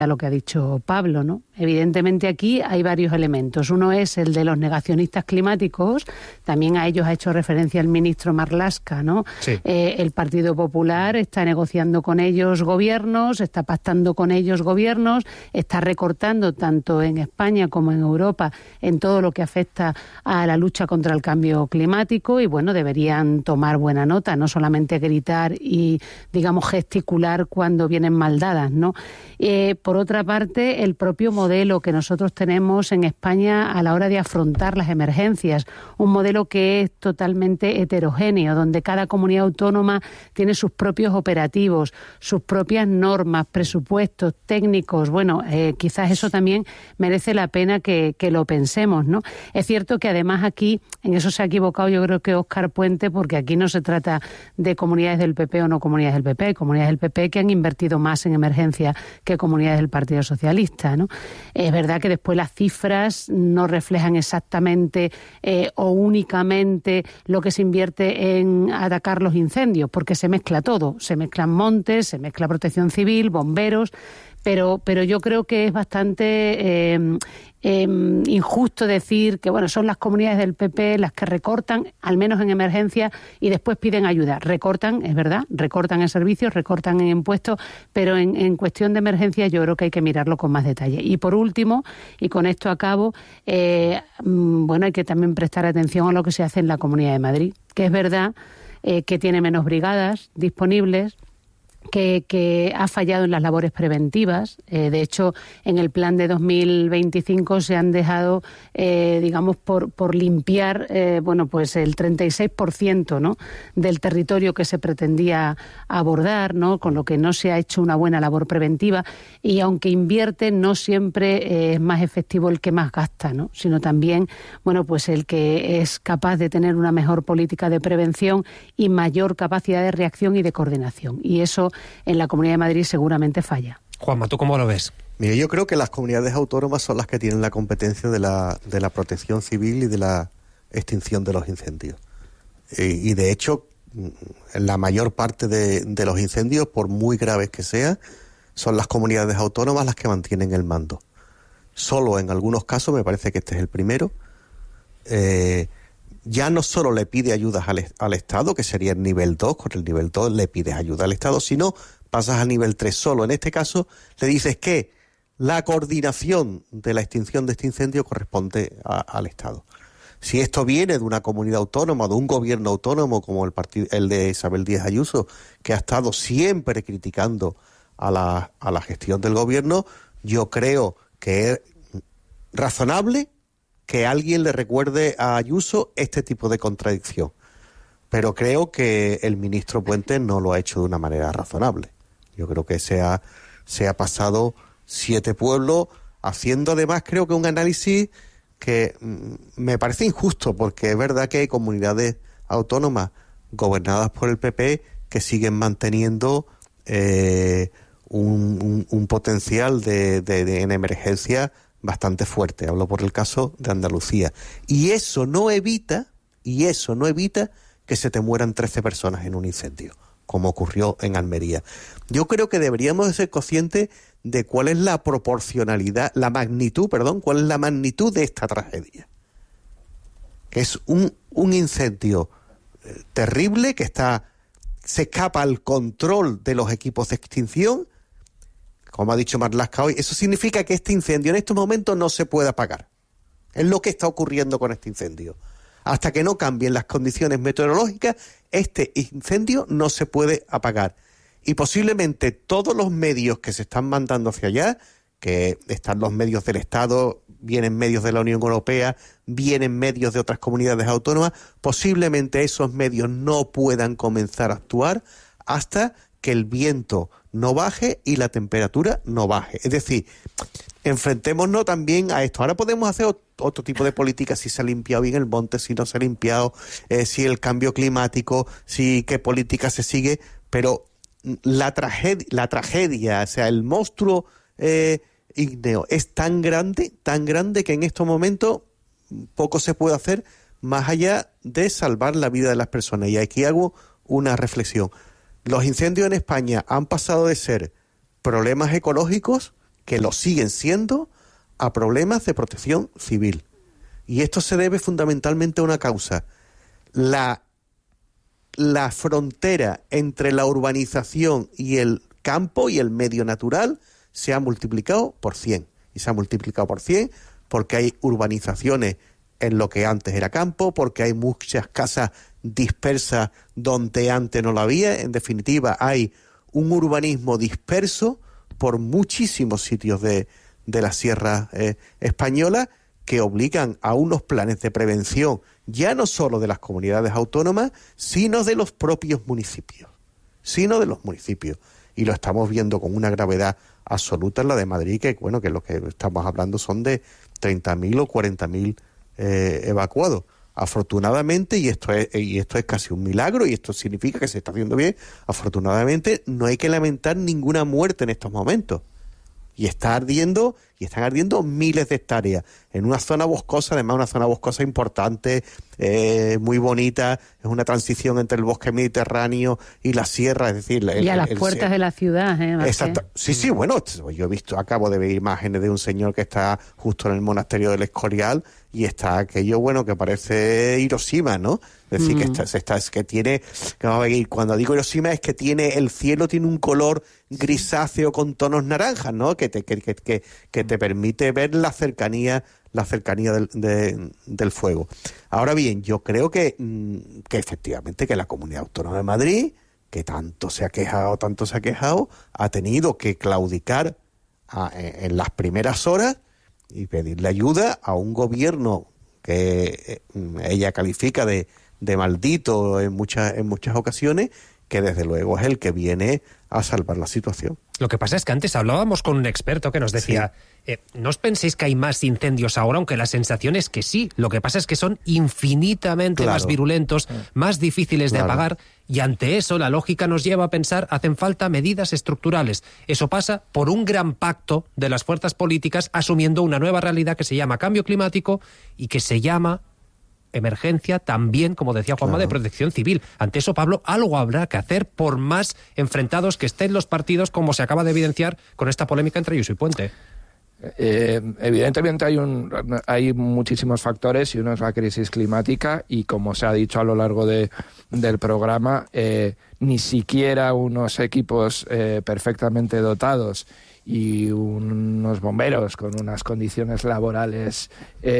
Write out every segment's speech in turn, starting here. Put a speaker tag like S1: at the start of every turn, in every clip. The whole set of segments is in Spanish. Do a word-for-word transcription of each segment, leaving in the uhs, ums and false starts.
S1: a lo que ha dicho Pablo, ¿no? Evidentemente aquí hay varios elementos. Uno es el de los negacionistas climáticos, también a ellos ha hecho referencia el ministro Marlaska, ¿no?
S2: Sí.
S1: Eh, el Partido Popular está negociando con ellos gobiernos, está pactando con ellos gobiernos, está recortando tanto en España como en Europa en todo lo que afecta a la lucha contra el cambio climático y, bueno, deberían tomar buena nota, no solamente gritar y, digamos, gesticular cuando vienen mal dadas, ¿no? Eh, por otra parte, el propio modelo que nosotros tenemos en España a la hora de afrontar las emergencias, un modelo que es totalmente heterogéneo, donde cada comunidad autónoma tiene sus propios operativos, sus propias normas, presupuestos, técnicos. Bueno, eh, quizás eso también merece la pena que, que lo pensemos, ¿no? Es cierto que además aquí, en eso se ha equivocado yo creo que Óscar Puente, porque aquí no se trata de comunidades del P P o no comunidades del P P, comunidades del P P que han invertido más en emergencia que comunidades del Partido Socialista, ¿no? Es verdad que después las cifras no reflejan exactamente eh, o únicamente lo que se invierte en atacar los incendios, porque se mezcla todo, se mezclan montes, se mezcla protección civil, bomberos, pero, pero yo creo que es bastante eh, eh, injusto decir que bueno son las comunidades del P P las que recortan, al menos en emergencia, y después piden ayuda. Recortan, es verdad, recortan en servicios, recortan en impuestos, pero en, en cuestión de emergencia yo creo que hay que mirarlo con más detalle. Y por último, y con esto acabo, eh, bueno, hay que también prestar atención a lo que se hace en la Comunidad de Madrid, que es verdad eh, que tiene menos brigadas disponibles, Que, que ha fallado en las labores preventivas. Eh, de hecho, en el plan de dos mil veinticinco se han dejado, eh, digamos, por, por limpiar, eh, bueno, pues el treinta y seis por ciento, ¿no?, del territorio que se pretendía abordar, ¿no?, con lo que no se ha hecho una buena labor preventiva. Y aunque invierte, no siempre eh, es más efectivo el que más gasta, ¿no?, sino también, bueno, pues el que es capaz de tener una mejor política de prevención y mayor capacidad de reacción y de coordinación. Y eso en la Comunidad de Madrid seguramente falla.
S2: Juanma, ¿tú cómo lo ves?
S3: Mire, yo creo que las comunidades autónomas son las que tienen la competencia de la, de la protección civil y de la extinción de los incendios. Y, y de hecho, la mayor parte de, de los incendios, por muy graves que sean, son las comunidades autónomas las que mantienen el mando. Solo en algunos casos, me parece que este es el primero, eh, ya no solo le pide ayudas al, al Estado, que sería el nivel dos, con el nivel dos le pides ayuda al Estado, sino pasas al nivel tres solo. En este caso le dices que la coordinación de la extinción de este incendio corresponde a, al Estado. Si esto viene de una comunidad autónoma, de un gobierno autónomo como el, partido, el de Isabel Díaz Ayuso, que ha estado siempre criticando a la, a la gestión del gobierno, yo creo que es razonable que alguien le recuerde a Ayuso este tipo de contradicción. Pero creo que el ministro Puente no lo ha hecho de una manera razonable. Yo creo que se ha, se ha pasado siete pueblos, haciendo además creo que un análisis que mm, me parece injusto, porque es verdad que hay comunidades autónomas gobernadas por el P P que siguen manteniendo eh, un, un, un potencial de, de, de en emergencia bastante fuerte. Hablo por el caso de Andalucía. Y eso no evita, y eso no evita que se te mueran trece personas en un incendio, como ocurrió en Almería. Yo creo que deberíamos de ser conscientes de cuál es la proporcionalidad, la magnitud, perdón, cuál es la magnitud de esta tragedia. Que es un, un incendio eh, terrible que está, se escapa al control de los equipos de extinción. Como ha dicho Marlaska hoy, eso significa que este incendio en estos momentos no se puede apagar. Es lo que está ocurriendo con este incendio. Hasta que no cambien las condiciones meteorológicas, este incendio no se puede apagar. Y posiblemente todos los medios que se están mandando hacia allá, que están los medios del Estado, vienen medios de la Unión Europea, vienen medios de otras comunidades autónomas, posiblemente esos medios no puedan comenzar a actuar hasta que el viento no baje y la temperatura no baje. Es decir, enfrentémonos también a esto. Ahora podemos hacer otro tipo de política, si se ha limpiado bien el monte, si no se ha limpiado, eh, si el cambio climático, si qué política se sigue, pero la tragedia, la tragedia, o sea, el monstruo eh, ígneo es tan grande, tan grande que en estos momentos poco se puede hacer más allá de salvar la vida de las personas. Y aquí hago una reflexión. Los incendios en España han pasado de ser problemas ecológicos que lo siguen siendo, a problemas de protección civil. Y esto se debe fundamentalmente a una causa. La, la frontera entre la urbanización y el campo y el medio natural se ha multiplicado por cien. Y se ha multiplicado por cien porque hay urbanizaciones en lo que antes era campo, porque hay muchas casas dispersas donde antes no lo había. En definitiva, hay un urbanismo disperso por muchísimos sitios de, de la sierra eh, española, que obligan a unos planes de prevención, ya no solo de las comunidades autónomas, sino de los propios municipios, sino de los municipios. Y lo estamos viendo con una gravedad absoluta en la de Madrid, que bueno, que lo que estamos hablando son de treinta mil o cuarenta mil eh, evacuados. Afortunadamente, y esto es y esto es casi un milagro, y esto significa que se está haciendo bien, afortunadamente no hay que lamentar ninguna muerte en estos momentos. Y está ardiendo, y están ardiendo miles de hectáreas en una zona boscosa, además una zona boscosa importante, eh, muy bonita, es una transición entre el bosque mediterráneo y la sierra, es decir... El,
S1: y a las
S3: el,
S1: puertas
S3: el,
S1: de la ciudad, ¿eh?
S3: Exacto. Sí, sí, bueno, yo he visto, acabo de ver imágenes de un señor que está justo en el monasterio del Escorial, y está aquello, bueno, que parece Hiroshima, ¿no? Es decir, mm. que está, se está, es que tiene, que vamos a ver, cuando digo Hiroshima es que tiene, el cielo tiene un color grisáceo con tonos naranjas, ¿no? Que te, que, que, que, que te permite ver la cercanía, la cercanía del, de, del fuego. Ahora bien, yo creo que, que efectivamente que la Comunidad Autónoma de Madrid, que tanto se ha quejado, tanto se ha quejado, ha tenido que claudicar a, en las primeras horas y pedirle ayuda a un gobierno que ella califica de, de maldito en muchas, en muchas ocasiones, que desde luego es el que viene a salvar la situación.
S2: Lo que pasa es que antes hablábamos con un experto que nos decía, sí. eh, no os penséis que hay más incendios ahora, aunque la sensación es que sí. Lo que pasa es que son infinitamente claro. más virulentos, más difíciles claro. de apagar, y ante eso la lógica nos lleva a pensar, hacen falta medidas estructurales. Eso pasa por un gran pacto de las fuerzas políticas asumiendo una nueva realidad que se llama cambio climático y que se llama emergencia también, como decía Juanma, claro. de protección civil. Ante eso, Pablo, algo habrá que hacer por más enfrentados que estén los partidos, como se acaba de evidenciar con esta polémica entre Ayuso y Puente.
S4: Eh, evidentemente hay un hay muchísimos factores, y uno es la crisis climática, y como se ha dicho a lo largo de, del programa, eh, ni siquiera unos equipos eh, perfectamente dotados y unos bomberos con unas condiciones laborales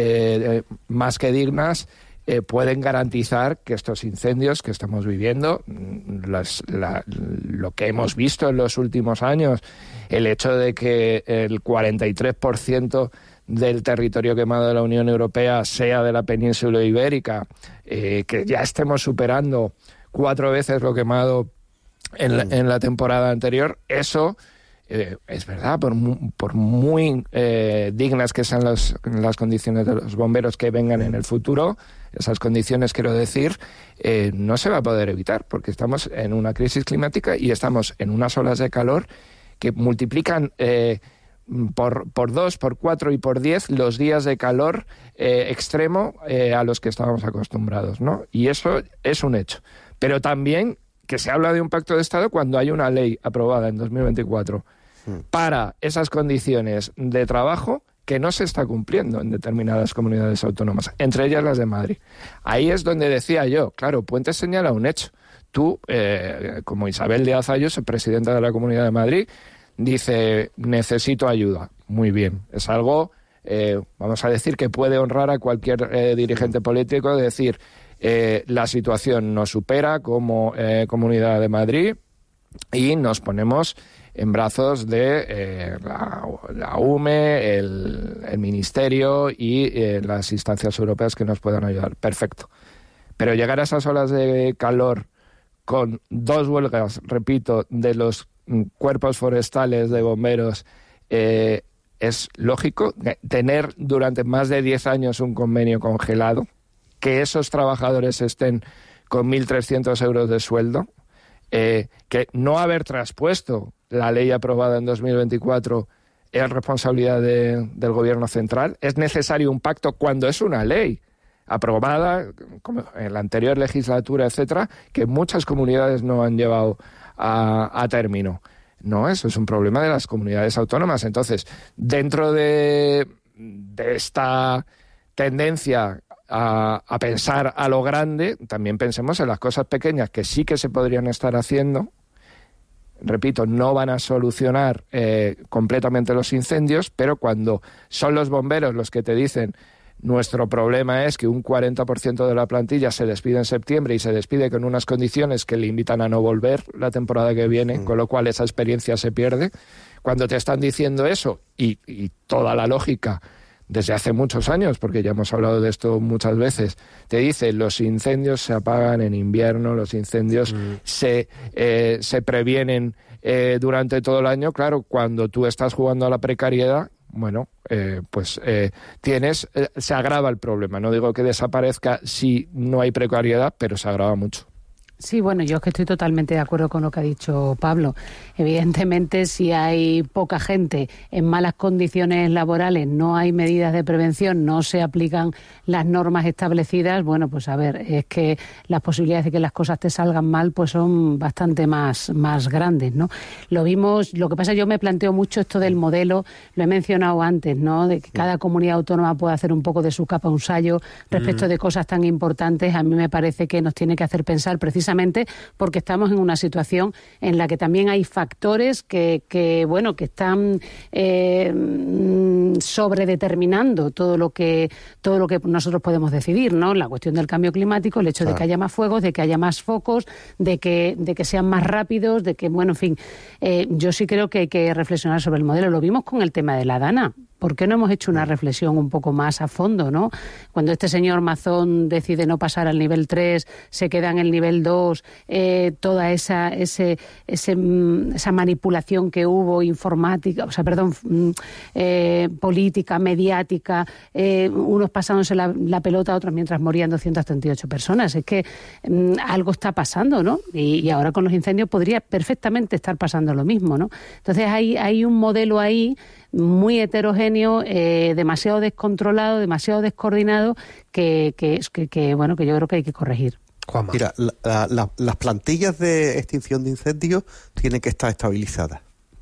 S4: eh, más que dignas eh, pueden garantizar que estos incendios que estamos viviendo, las, la, lo que hemos visto en los últimos años, el hecho de que el cuarenta y tres por ciento del territorio quemado de la Unión Europea sea de la península ibérica, eh, que ya estemos superando cuatro veces lo quemado en la, en la temporada anterior, eso... Eh, es verdad, por, por muy eh, dignas que sean las, las condiciones de los bomberos que vengan en el futuro, esas condiciones, quiero decir, eh, no se va a poder evitar, porque estamos en una crisis climática y estamos en unas olas de calor que multiplican eh, por, por dos, por cuatro y por diez los días de calor eh, extremo eh, a los que estábamos acostumbrados, ¿no? Y eso es un hecho. Pero también que se habla de un pacto de Estado cuando hay una ley aprobada en dos mil veinticuatro para esas condiciones de trabajo que no se está cumpliendo en determinadas comunidades autónomas, entre ellas las de Madrid. Ahí es donde decía yo, claro, Puente señala un hecho. Tú, eh, como Isabel Díaz Ayuso, presidenta de la Comunidad de Madrid, dice, necesito ayuda. Muy bien, es algo, eh, vamos a decir, que puede honrar a cualquier eh, dirigente político, decir, eh, la situación nos supera como eh, Comunidad de Madrid y nos ponemos en brazos de eh, la, la U M E, el, el Ministerio y eh, las instancias europeas que nos puedan ayudar. Perfecto. Pero llegar a esas olas de calor con dos huelgas, repito, de los cuerpos forestales, de bomberos, eh, es lógico. Tener durante más de diez años un convenio congelado, que esos trabajadores estén con mil trescientos euros de sueldo, eh, que no haber traspuesto la ley aprobada en dos mil veinticuatro es responsabilidad de, del Gobierno central. Es necesario un pacto cuando es una ley aprobada, como en la anterior legislatura, etcétera, que muchas comunidades no han llevado a, a término. No, eso es un problema de las comunidades autónomas. Entonces, dentro de, de esta tendencia a, a pensar a lo grande, también pensemos en las cosas pequeñas que sí que se podrían estar haciendo. Repito, no van a solucionar eh, completamente los incendios, pero cuando son los bomberos los que te dicen nuestro problema es que un cuarenta por ciento de la plantilla se despide en septiembre y se despide con unas condiciones que le invitan a no volver la temporada que viene, mm. con lo cual esa experiencia se pierde. Cuando te están diciendo eso, y, y toda la lógica desde hace muchos años, porque ya hemos hablado de esto muchas veces, te dice los incendios se apagan en invierno, los incendios mm. se, eh, se previenen eh, durante todo el año. Claro, cuando tú estás jugando a la precariedad, bueno, eh, pues eh, tienes, eh, se agrava el problema. No digo que desaparezca si no hay precariedad, pero se agrava mucho.
S1: Sí, bueno, yo es que estoy totalmente de acuerdo con lo que ha dicho Pablo. Evidentemente, si hay poca gente en malas condiciones laborales, no hay medidas de prevención, no se aplican las normas establecidas, bueno, pues a ver, es que las posibilidades de que las cosas te salgan mal pues son bastante más, más grandes, ¿no? Lo vimos, lo que pasa, yo me planteo mucho esto del modelo, lo he mencionado antes, ¿no? De que cada comunidad autónoma pueda hacer un poco de su capa un sayo respecto mm. de cosas tan importantes. A mí me parece que nos tiene que hacer pensar precisamente porque estamos en una situación en la que también hay factores que, que bueno, que están eh, sobredeterminando todo lo que todo lo que nosotros podemos decidir, ¿no? La cuestión del cambio climático, el hecho claro. de que haya más fuegos, de que haya más focos, de que de que sean más rápidos, de que, bueno, en fin, eh, yo sí creo que hay que reflexionar sobre el modelo. Lo vimos con el tema de la Dana. ¿Por qué no hemos hecho una reflexión un poco más a fondo, ¿no? Cuando este señor Mazón decide no pasar al nivel tres, se queda en el nivel dos, eh, toda esa ese, ese esa manipulación que hubo informática, o sea, perdón, eh, política, mediática, eh, unos pasándose la, la pelota a otros mientras morían doscientas treinta y ocho personas. Es que mm, algo está pasando, ¿no? Y, y ahora con los incendios podría perfectamente estar pasando lo mismo, ¿no? Entonces hay, hay un modelo ahí muy heterogéneo, eh, demasiado descontrolado, demasiado descoordinado, que, que, que, que, bueno, que yo creo que hay que corregir.
S3: Juanma. Mira, la, la, las plantillas de extinción de incendios tienen que estar estabilizadas.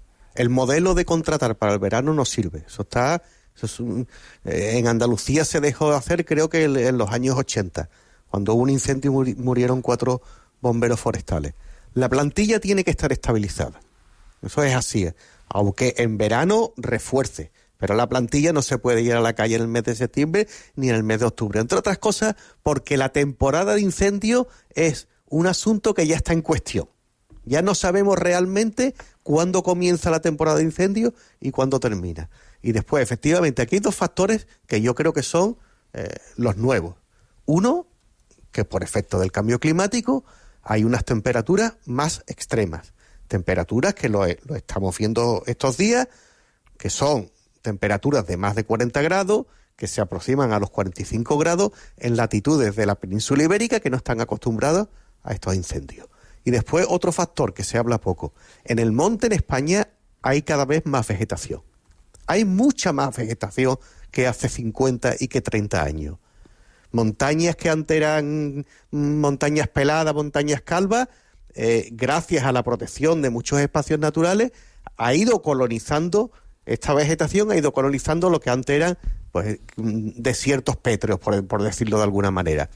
S3: El modelo de contratar para el verano no sirve. Eso está, eso es un, eh, en Andalucía se dejó de hacer, creo que en, en los años ochenta, cuando hubo un incendio muri, murieron cuatro bomberos forestales. La plantilla tiene que estar estabilizada. Eso es así, ¿eh? Aunque en verano refuerce, pero la plantilla no se puede ir a la calle en el mes de septiembre ni en el mes de octubre. Entre otras cosas, porque la temporada de incendio es un asunto que ya está en cuestión. Ya no sabemos realmente cuándo comienza la temporada de incendio y cuándo termina. Y después, efectivamente, aquí hay dos factores que yo creo que son eh, los nuevos. Uno, que por efecto del cambio climático hay unas temperaturas más extremas. Temperaturas que lo, lo estamos viendo estos días, que son temperaturas de más de cuarenta grados, que se aproximan a los cuarenta y cinco grados en latitudes de la península ibérica que no están acostumbradas a estos incendios. Y después otro factor que se habla poco. En el monte en España hay cada vez más vegetación. Hay mucha más vegetación que hace cincuenta y que treinta años. Montañas que antes eran montañas peladas, montañas calvas, Eh, gracias a la protección de muchos espacios naturales, ha ido colonizando, esta vegetación ha ido colonizando lo que antes eran pues, desiertos pétreos, por, por decirlo de alguna manera.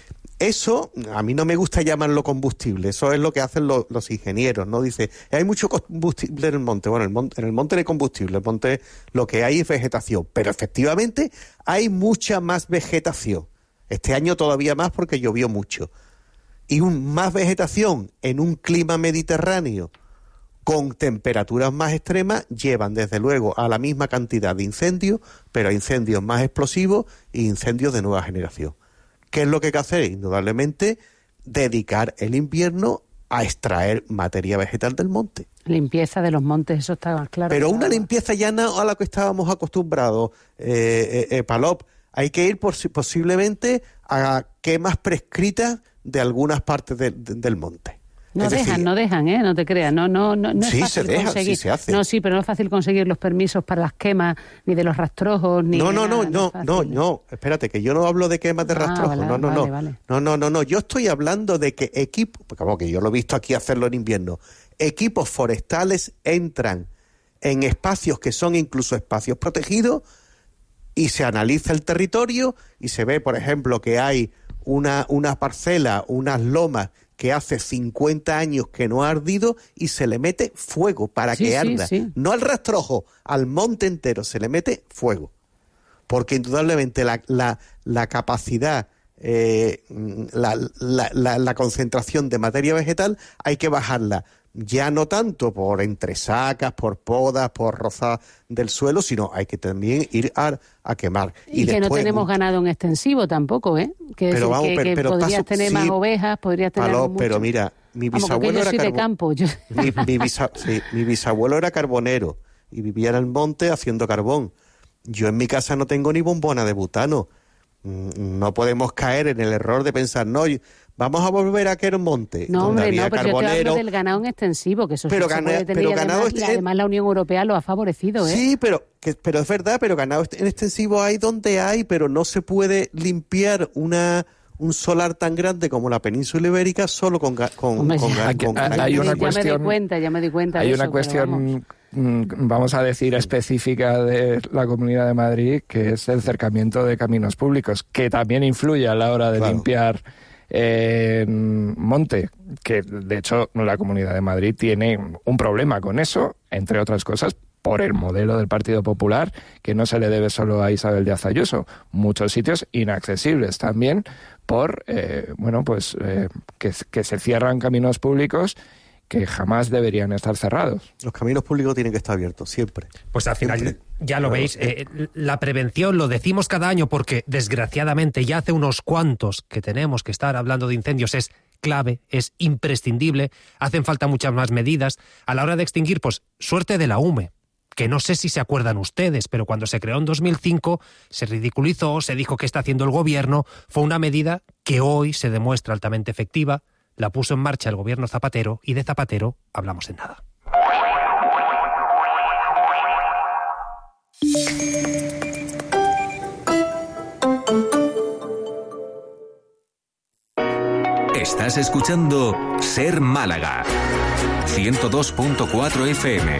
S3: Eso, a mí no me gusta llamarlo combustible, eso es lo que hacen los, los ingenieros, ¿no? Dice, hay mucho combustible en el monte. Bueno, el monte, en el monte no hay combustible, el monte lo que hay es vegetación, pero efectivamente hay mucha más vegetación. Este año todavía más porque llovió mucho. Y un, más vegetación en un clima mediterráneo con temperaturas más extremas llevan desde luego a la misma cantidad de incendios, pero a incendios más explosivos e incendios de nueva generación. ¿Qué es lo que hay que hacer? Indudablemente dedicar el invierno a extraer materia vegetal del monte.
S1: Limpieza de los montes, eso está más claro.
S3: Pero una limpieza ya no a la que estábamos acostumbrados, eh, eh, eh, Palop. Hay que ir por, posiblemente a quemas prescritas de algunas partes de, de, del monte.
S1: No
S3: es
S1: dejan,
S3: decir,
S1: no dejan, ¿eh? No te creas. No, no, no, no es
S3: sí,
S1: fácil
S3: se deja,
S1: conseguir.
S3: sí se hace.
S1: No, sí, pero no es fácil conseguir los permisos para las quemas, ni de los rastrojos, ni
S3: No,
S1: de
S3: no,
S1: nada,
S3: no, no,
S1: es
S3: no,
S1: fácil.
S3: no, espérate, que yo no hablo de quemas de
S1: Ah,
S3: rastrojos,
S1: vale,
S3: no, no,
S1: vale,
S3: no,
S1: vale.
S3: no, no, no, no, yo estoy hablando de que equipos, como que yo lo he visto aquí hacerlo en invierno, equipos forestales entran en espacios que son incluso espacios protegidos y se analiza el territorio y se ve, por ejemplo, que hay una, una parcela, unas lomas que hace cincuenta años que no ha ardido y se le mete fuego para
S1: Sí,
S3: que
S1: sí,
S3: arda.
S1: sí.
S3: No al rastrojo, al monte entero se le mete fuego. Porque indudablemente la, la, la capacidad, eh, la, la, la, la concentración de materia vegetal hay que bajarla. Ya no tanto por entresacas, por podas, por rozas del suelo, sino hay que también ir a, a quemar.
S1: Y,
S3: y
S1: que
S3: después,
S1: no tenemos ganado en extensivo tampoco, ¿eh? Que,
S3: Pero
S1: decir,
S3: vamos,
S1: que,
S3: pero-
S1: que
S3: pero
S1: podrías
S3: está su-
S1: tener más
S3: sí,
S1: ovejas, podrías tener
S3: Paló,
S1: mucho.
S3: pero mira, mi
S1: Vamos, porque
S3: bisabuelo
S1: yo
S3: era
S1: soy de
S3: carbo-
S1: campo. Yo...
S3: mi, mi, bisa- sí, mi bisabuelo era carbonero y vivía en el monte haciendo carbón. Yo en mi casa no tengo ni bombona de butano. Mm, No podemos caer en el error de pensar, no, vamos a volver a aquel monte
S1: No,
S3: donde
S1: hombre,
S3: había
S1: no, pero yo te
S3: carbonero.
S1: hablo del ganado en extensivo, que eso
S3: Pero
S1: sí se
S3: gana-
S1: puede tener
S3: pero
S1: y
S3: ganado
S1: además, y
S3: este-
S1: además la Unión Europea lo ha favorecido, ¿eh?
S3: Sí, pero, que, pero es verdad, pero ganado est- en extensivo hay donde hay, pero no se puede limpiar una un solar tan grande como la península ibérica solo con ga- con,
S1: Hombre,
S3: con,
S1: ya-
S3: ga-
S4: Aquí-
S3: con-
S4: hay
S1: ya, me,
S4: una
S1: ya me
S4: cuestión-
S1: di cuenta, ya me di cuenta
S4: Hay
S1: de
S4: una
S1: eso, pero vamos.
S4: cuestión, mm, vamos a decir, específica de la Comunidad de Madrid, que es el cercamiento de caminos públicos, que también influye a la hora de
S3: Claro.
S4: limpiar eh, monte, que de hecho la Comunidad de Madrid tiene un problema con eso, entre otras cosas, por el modelo del Partido Popular, que no se le debe solo a Isabel Díaz Ayuso. Muchos sitios inaccesibles también por, eh, bueno, pues eh, que, que se cierran caminos públicos que jamás deberían estar cerrados.
S3: Los caminos públicos tienen que estar abiertos, siempre.
S2: Pues al final,
S3: Siempre.
S2: ya lo
S3: Claro.
S2: veis, eh, la prevención lo decimos cada año porque desgraciadamente ya hace unos cuantos que tenemos que estar hablando de incendios, es clave, es imprescindible, hacen falta muchas más medidas. A la hora de extinguir, pues suerte de la U M E, que no sé si se acuerdan ustedes, pero cuando se creó en dos mil cinco se ridiculizó, se dijo que está haciendo el gobierno, fue una medida que hoy se demuestra altamente efectiva, la puso en marcha el gobierno Zapatero y de Zapatero hablamos en nada.
S5: Estás escuchando Ser Málaga, ciento dos punto cuatro F M.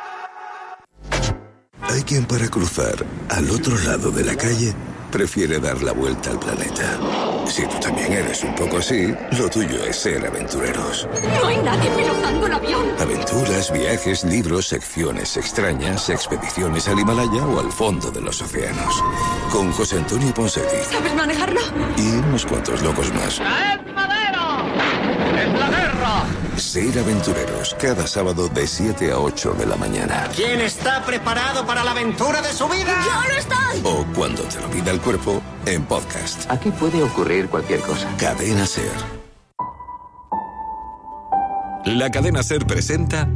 S6: Hay quien para cruzar al otro lado de la calle prefiere dar la vuelta al planeta. Si tú también eres un poco así, lo tuyo es ser aventureros.
S7: No hay nadie pilotando el avión.
S6: Aventuras, viajes, libros, secciones extrañas, expediciones al Himalaya o al fondo de los océanos. Con José Antonio Ponseti
S7: ¿Sabes manejarlo?
S6: y unos cuantos locos más.
S8: ¡Traed madera! ¡Es la guerra!
S6: Ser aventureros, cada sábado de siete a ocho de la mañana.
S8: ¿Quién está preparado para la aventura de su vida?
S7: ¡Yo no estoy!
S6: O cuando te lo pida el cuerpo, en podcast.
S9: Aquí puede ocurrir cualquier cosa.
S6: Cadena Ser.
S5: La cadena Ser presenta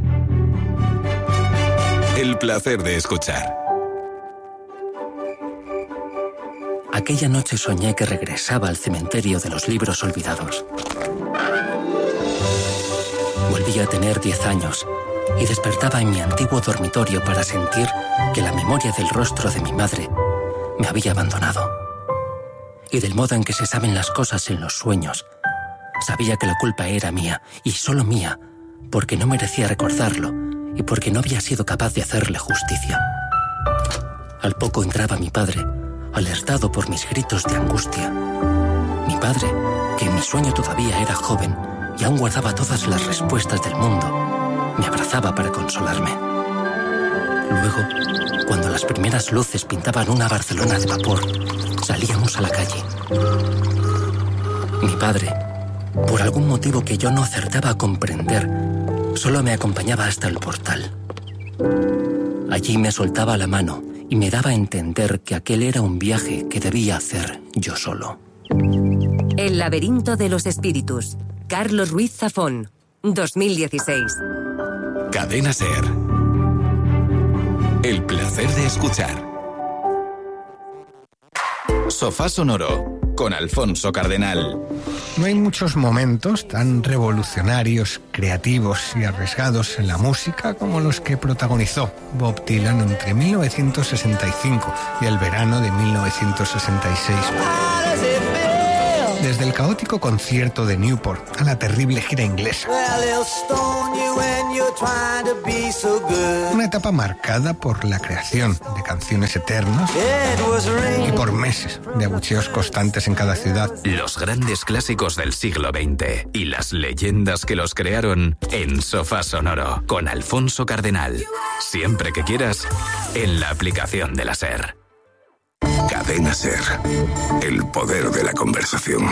S5: El placer de escuchar.
S9: Aquella noche soñé que regresaba al cementerio de los libros olvidados. Volvía a tener diez años y despertaba en mi antiguo dormitorio para sentir que la memoria del rostro de mi madre me había abandonado. Y del modo en que se saben las cosas en los sueños, sabía que la culpa era mía, y solo mía, porque no merecía recordarlo y porque no había sido capaz de hacerle justicia. Al poco entraba mi padre, alertado por mis gritos de angustia. Mi padre, que en mi sueño todavía era joven y aún guardaba todas las respuestas del mundo, me abrazaba para consolarme. Luego, cuando las primeras luces pintaban una Barcelona de vapor, salíamos a la calle. Mi padre, por algún motivo que yo no acertaba a comprender, solo me acompañaba hasta el portal. Allí me soltaba la mano y me daba a entender que aquel era un viaje que debía hacer yo solo.
S10: El laberinto de los espíritus. Carlos Ruiz Zafón, dos mil dieciséis.
S5: Cadena Ser. El placer de escuchar. Sofá Sonoro con Alfonso Cardenal.
S11: No hay muchos momentos tan revolucionarios, creativos y arriesgados en la música como los que protagonizó Bob Dylan entre mil novecientos sesenta y cinco y el verano de mil novecientos sesenta y seis. Desde el caótico concierto de Newport a la terrible gira inglesa. Una etapa marcada por la creación de canciones eternas y por meses de abucheos constantes en cada ciudad.
S5: Los grandes clásicos del siglo veinte y las leyendas que los crearon en Sofá Sonoro con Alfonso Cardenal. Siempre que quieras, en la aplicación de la SER.
S6: Cadena SER. El poder de la conversación.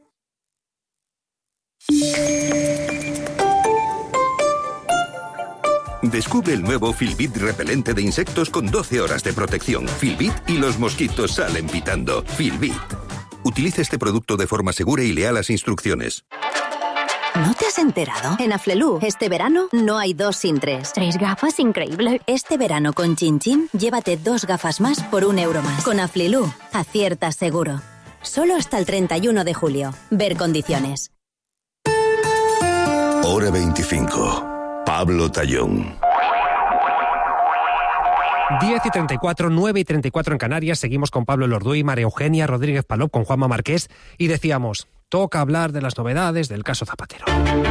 S6: Descubre el nuevo Filbit repelente de insectos con doce horas de protección. Filbit y los mosquitos salen pitando. Filbit. Utiliza este producto de forma segura y lea las instrucciones.
S12: ¿No te has enterado? En Aflelu, este verano, no hay dos sin tres.
S13: Tres gafas, increíble.
S12: Este verano con Chin Chin, llévate dos gafas más por un euro más. Con Aflelu, aciertas seguro. Solo hasta el treinta y uno de julio. Ver condiciones.
S6: Hora veinticinco. Pablo Tallón.
S2: diez y treinta y cuatro, nueve y treinta y cuatro en Canarias. Seguimos con Pablo Lorduy, María Eugenia Rodríguez Palop, con Juanma Marqués. Y decíamos, toca hablar de las novedades del caso Zapatero.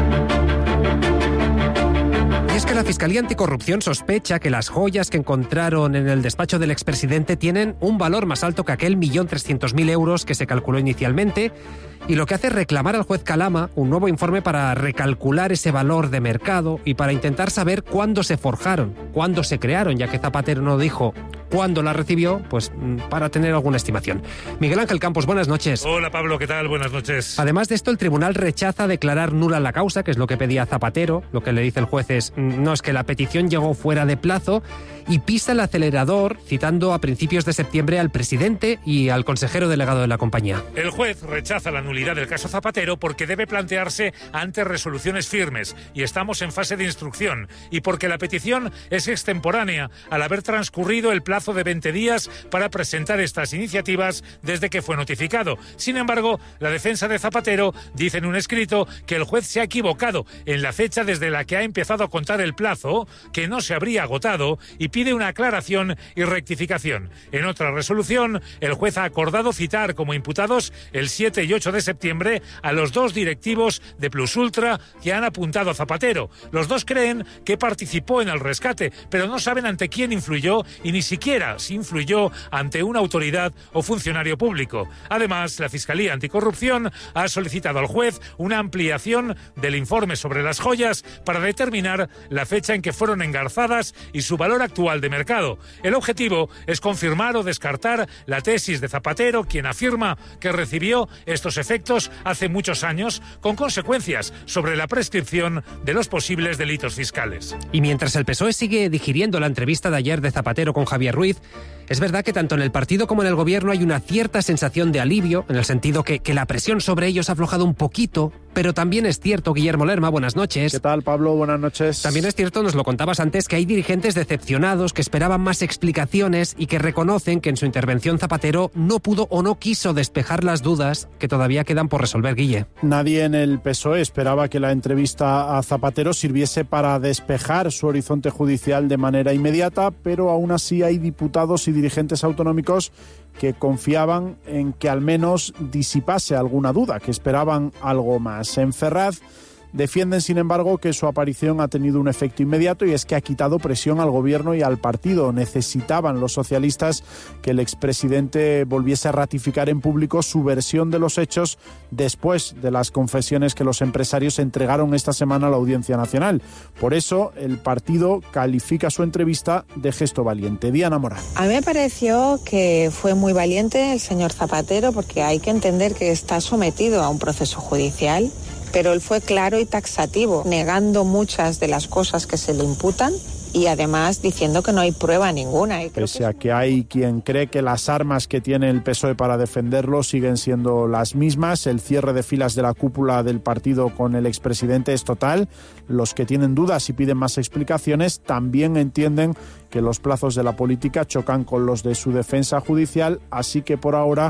S2: Y es que la Fiscalía Anticorrupción sospecha que las joyas que encontraron en el despacho del expresidente tienen un valor más alto que aquel millón trescientos mil euros que se calculó inicialmente, y lo que hace es reclamar al juez Calama un nuevo informe para recalcular ese valor de mercado y para intentar saber cuándo se forjaron, cuándo se crearon, ya que Zapatero no dijo cuándo la recibió, pues para tener alguna estimación. Miguel Ángel Campos, buenas noches.
S14: Hola Pablo, ¿qué tal? Buenas noches.
S2: Además de esto, el tribunal rechaza declarar nula la causa, que es lo que pedía Zapatero. Lo que le dice el juez es, no, es que la petición llegó fuera de plazo, y pisa el acelerador, citando a principios de septiembre al presidente y al consejero delegado de la compañía.
S14: El juez rechaza la nulidad del caso Zapatero porque debe plantearse ante resoluciones firmes, y estamos en fase de instrucción, y porque la petición es extemporánea al haber transcurrido el plazo de veinte días para presentar estas iniciativas desde que fue notificado. Sin embargo, la defensa de Zapatero dice en un escrito que el juez se ha equivocado en la fecha desde la que ha empezado a contar el plazo, que no se habría agotado, y pide una aclaración y rectificación. En otra resolución, el juez ha acordado citar como imputados el siete y ocho de septiembre a los dos directivos de Plus Ultra que han apuntado a Zapatero. Los dos creen que participó en el rescate, pero no saben ante quién influyó y ni siquiera si influyó ante una autoridad o funcionario público. Además, la Fiscalía Anticorrupción ha solicitado al juez una ampliación del informe sobre las joyas para determinar la fecha en que fueron engarzadas y su valor actual de mercado. El objetivo es confirmar o descartar la tesis de Zapatero, quien afirma que recibió estos efectos hace muchos años, con consecuencias sobre la prescripción de los posibles delitos fiscales.
S2: Y mientras el P S O E sigue digiriendo la entrevista de ayer de Zapatero con Javier Ruiz, es verdad que tanto en el partido como en el gobierno hay una cierta sensación de alivio, en el sentido que, que la presión sobre ellos ha aflojado un poquito, pero también es cierto, Guillermo Lerma, buenas noches.
S15: ¿Qué tal, Pablo? Buenas noches.
S2: También es cierto, nos lo contabas antes, que hay dirigentes decepcionados que esperaban más explicaciones y que reconocen que en su intervención Zapatero no pudo o no quiso despejar las dudas que todavía quedan por resolver, Guille.
S15: Nadie en el P S O E esperaba que la entrevista a Zapatero sirviese para despejar su horizonte judicial de manera inmediata, pero aún así hay diputados y dirigentes autonómicos que confiaban en que al menos disipase alguna duda, que esperaban algo más. En Ferraz defienden, sin embargo, que su aparición ha tenido un efecto inmediato, y es que ha quitado presión al gobierno y al partido. Necesitaban los socialistas que el expresidente volviese a ratificar en público su versión de los hechos después de las confesiones que los empresarios entregaron esta semana a la Audiencia Nacional. Por eso, el partido califica su entrevista de gesto valiente. Diana Morán.
S16: A mí me pareció que fue muy valiente el señor Zapatero, porque hay que entender que está sometido a un proceso judicial, pero él fue claro y taxativo, negando muchas de las cosas que se le imputan y además diciendo que no hay prueba ninguna. Y creo
S15: Pese a que hay quien cree que las armas que tiene el P S O E para defenderlo siguen siendo las mismas, el cierre de filas de la cúpula del partido con el expresidente es total. Los que tienen dudas y piden más explicaciones también entienden que los plazos de la política chocan con los de su defensa judicial, así que por ahora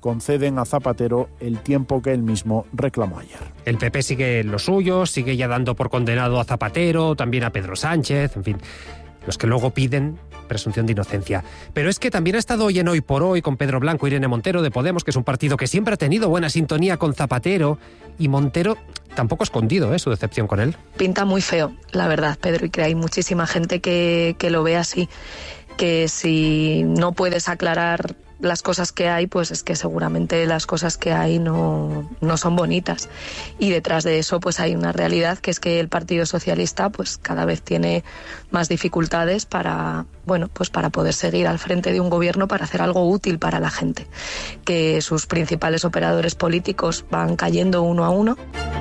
S15: conceden a Zapatero el tiempo que él mismo reclamó ayer.
S2: El P P sigue en lo suyo, sigue ya dando por condenado a Zapatero, también a Pedro Sánchez, en fin, los que luego piden presunción de inocencia. Pero es que también ha estado hoy en Hoy por Hoy con Pedro Blanco, Irene Montero de Podemos, que es un partido que siempre ha tenido buena sintonía con Zapatero, y Montero tampoco ha escondido ¿eh? su decepción con él.
S13: Pinta muy feo, la verdad, Pedro, y que hay muchísima gente que, que lo ve así, que si no puedes aclarar las cosas que hay, pues es que seguramente las cosas que hay no, no son bonitas. Y detrás de eso pues hay una realidad, que es que el Partido Socialista pues cada vez tiene más dificultades para, bueno, pues para poder seguir al frente de un gobierno, para hacer algo útil para la gente. Que sus principales operadores políticos van cayendo uno a uno.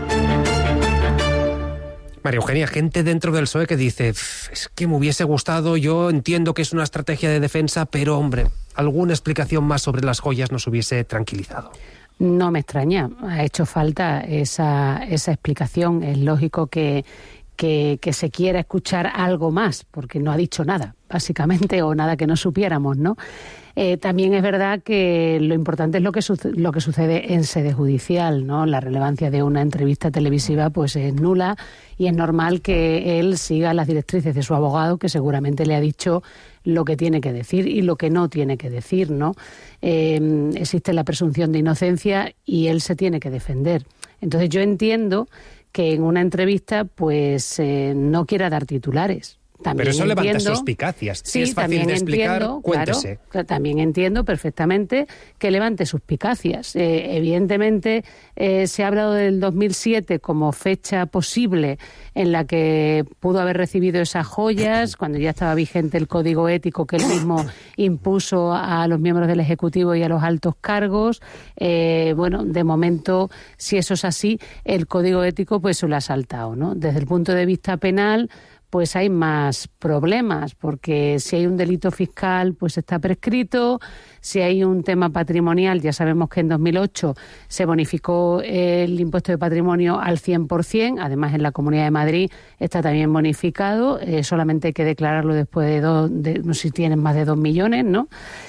S2: María Eugenia, gente dentro del P S O E que dice, es que me hubiese gustado, yo entiendo que es una estrategia de defensa, pero hombre, alguna explicación más sobre las joyas nos hubiese tranquilizado.
S1: No me extraña, ha hecho falta esa, esa explicación. Es lógico que, que, que se quiera escuchar algo más, porque no ha dicho nada, básicamente, o nada que no supiéramos, ¿no? Eh, también es verdad que lo importante es lo que, lo que sucede en sede judicial, ¿no? La relevancia de una entrevista televisiva pues es nula, y es normal que él siga las directrices de su abogado, que seguramente le ha dicho lo que tiene que decir y lo que no tiene que decir, ¿no? Eh, existe la presunción de inocencia y él se tiene que defender. Entonces yo entiendo que en una entrevista pues eh, no quiera dar titulares. También
S2: Pero eso
S1: entiendo,
S2: levanta suspicacias. Si
S1: sí,
S2: es fácil de explicar,
S1: entiendo,
S2: cuéntese.
S1: Claro, también entiendo perfectamente que levante suspicacias. Eh, evidentemente, eh, se ha hablado del dos mil siete como fecha posible en la que pudo haber recibido esas joyas, cuando ya estaba vigente el código ético que él mismo impuso a los miembros del Ejecutivo y a los altos cargos. Eh, bueno, de momento, si eso es así, el código ético pues se lo ha saltado, ¿no? Desde el punto de vista penal, pues hay más problemas, porque si hay un delito fiscal, pues está prescrito. Si hay un tema patrimonial, ya sabemos que en dos mil ocho se bonificó el impuesto de patrimonio al cien por ciento, además en la Comunidad de Madrid está también bonificado, eh, solamente hay que declararlo después de dos, de, no sé si tienen más de dos millones, ¿no?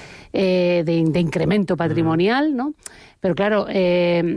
S1: Eh, de, de incremento patrimonial, ¿no? Pero claro, eh,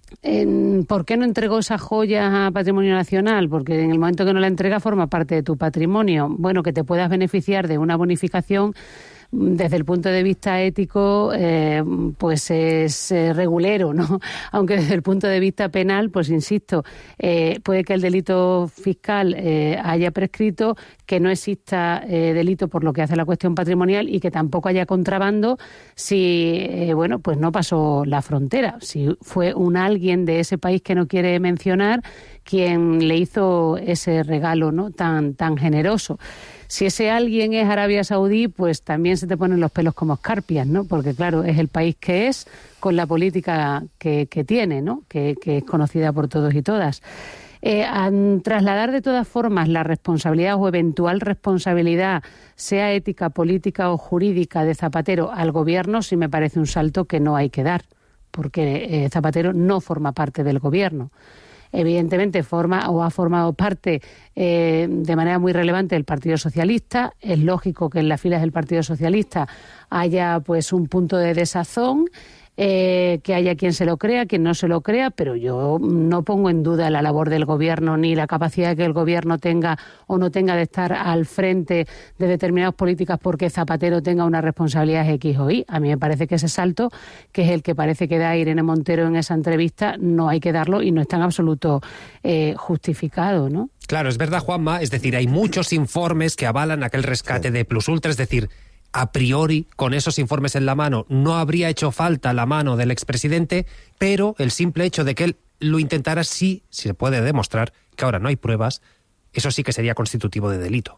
S1: ¿por qué no entregó esas joyas a Patrimonio Nacional? Porque en el momento que no la entrega forma parte de tu patrimonio. Bueno, que te puedas beneficiar de una bonificación desde el punto de vista ético, eh, pues es eh, regulero, ¿no? Aunque desde el punto de vista penal, pues insisto, eh, puede que el delito fiscal eh, haya prescrito, que no exista eh, delito por lo que hace la cuestión patrimonial y que tampoco haya contrabando si, eh, bueno, pues no pasó la frontera. Si fue un alguien de ese país que no quiere mencionar quien le hizo ese regalo, ¿no? tan, tan generoso. Si ese alguien es Arabia Saudí, pues también se te ponen los pelos como escarpias, ¿no? Porque, claro, es el país que es, con la política que, que tiene, ¿no? Que, que es conocida por todos y todas. Eh, a trasladar de todas formas la responsabilidad o eventual responsabilidad, sea ética, política o jurídica, de Zapatero al gobierno, sí me parece un salto que no hay que dar, porque eh, Zapatero no forma parte del gobierno. Evidentemente forma o ha formado parte eh, de manera muy relevante del Partido Socialista. Es lógico que en las filas del Partido Socialista haya pues un punto de desazón, eh, que haya quien se lo crea, quien no se lo crea, pero yo no pongo en duda la labor del gobierno ni la capacidad que el gobierno tenga o no tenga de estar al frente de determinadas políticas porque Zapatero tenga una responsabilidad X o Y. A mí me parece que ese salto, que es el que parece que da Irene Montero en esa entrevista, no hay que darlo y no está en absoluto eh, justificado, ¿no?
S2: Claro, es verdad, Juanma, es decir, hay muchos informes que avalan aquel rescate de Plus Ultra, es decir, a priori, con esos informes en la mano, no habría hecho falta la mano del expresidente, pero el simple hecho de que él lo intentara, sí, si se puede demostrar que ahora no hay pruebas, eso sí que sería constitutivo de delito.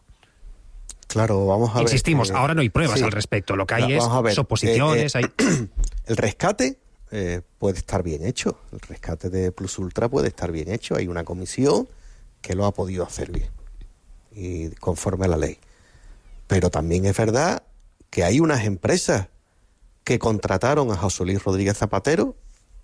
S3: Claro, vamos a ver.
S2: Insistimos,
S3: eh,
S2: ahora no hay pruebas
S3: sí.
S2: al respecto, lo que hay
S3: no,
S2: es suposiciones.
S3: Eh, eh,
S2: hay...
S3: El rescate eh, puede estar bien hecho, el rescate de Plus Ultra puede estar bien hecho, hay una comisión que lo ha podido hacer bien, y conforme a la ley. Pero también es verdad que hay unas empresas que contrataron a José Luis Rodríguez Zapatero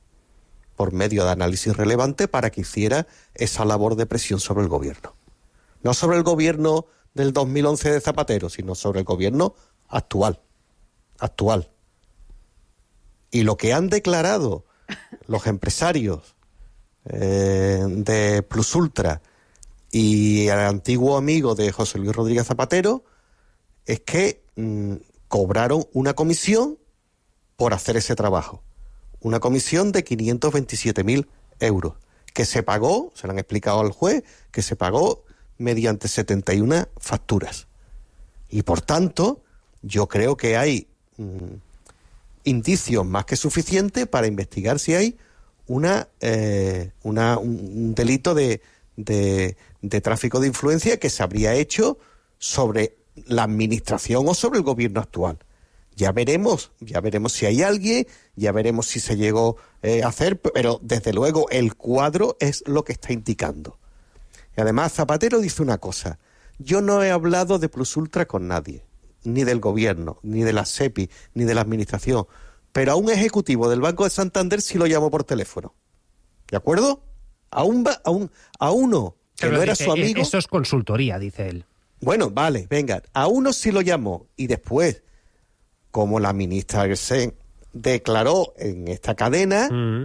S3: por medio de análisis relevante para que hiciera esa labor de presión sobre el gobierno. No sobre el gobierno del dos mil once de Zapatero, sino sobre el gobierno actual. Actual. Y lo que han declarado los empresarios eh, de Plus Ultra y el antiguo amigo de José Luis Rodríguez Zapatero es que mmm, cobraron una comisión por hacer ese trabajo. Una comisión de quinientos veintisiete mil euros, que se pagó, se lo han explicado al juez, que se pagó mediante setenta y una facturas. Y por tanto, yo creo que hay mmm, indicios más que suficientes para investigar si hay una, eh, una un, un delito de, de, de tráfico de influencia que se habría hecho sobre la administración o sobre el gobierno actual. Ya veremos, ya veremos si hay alguien, ya veremos si se llegó eh, a hacer, pero desde luego el cuadro es lo que está indicando. Y además Zapatero dice una cosa: yo no he hablado de Plus Ultra con nadie, ni del gobierno, ni de la SEPI, ni de la administración, pero a un ejecutivo del Banco de Santander sí lo llamó por teléfono. ¿De acuerdo? A un, a un, a uno que
S2: pero
S3: no era
S2: dice,
S3: su amigo.
S2: Eso es consultoría, dice él.
S3: Bueno, vale, venga, a uno sí lo llamó y después, como la ministra Gersen declaró en esta cadena, mm.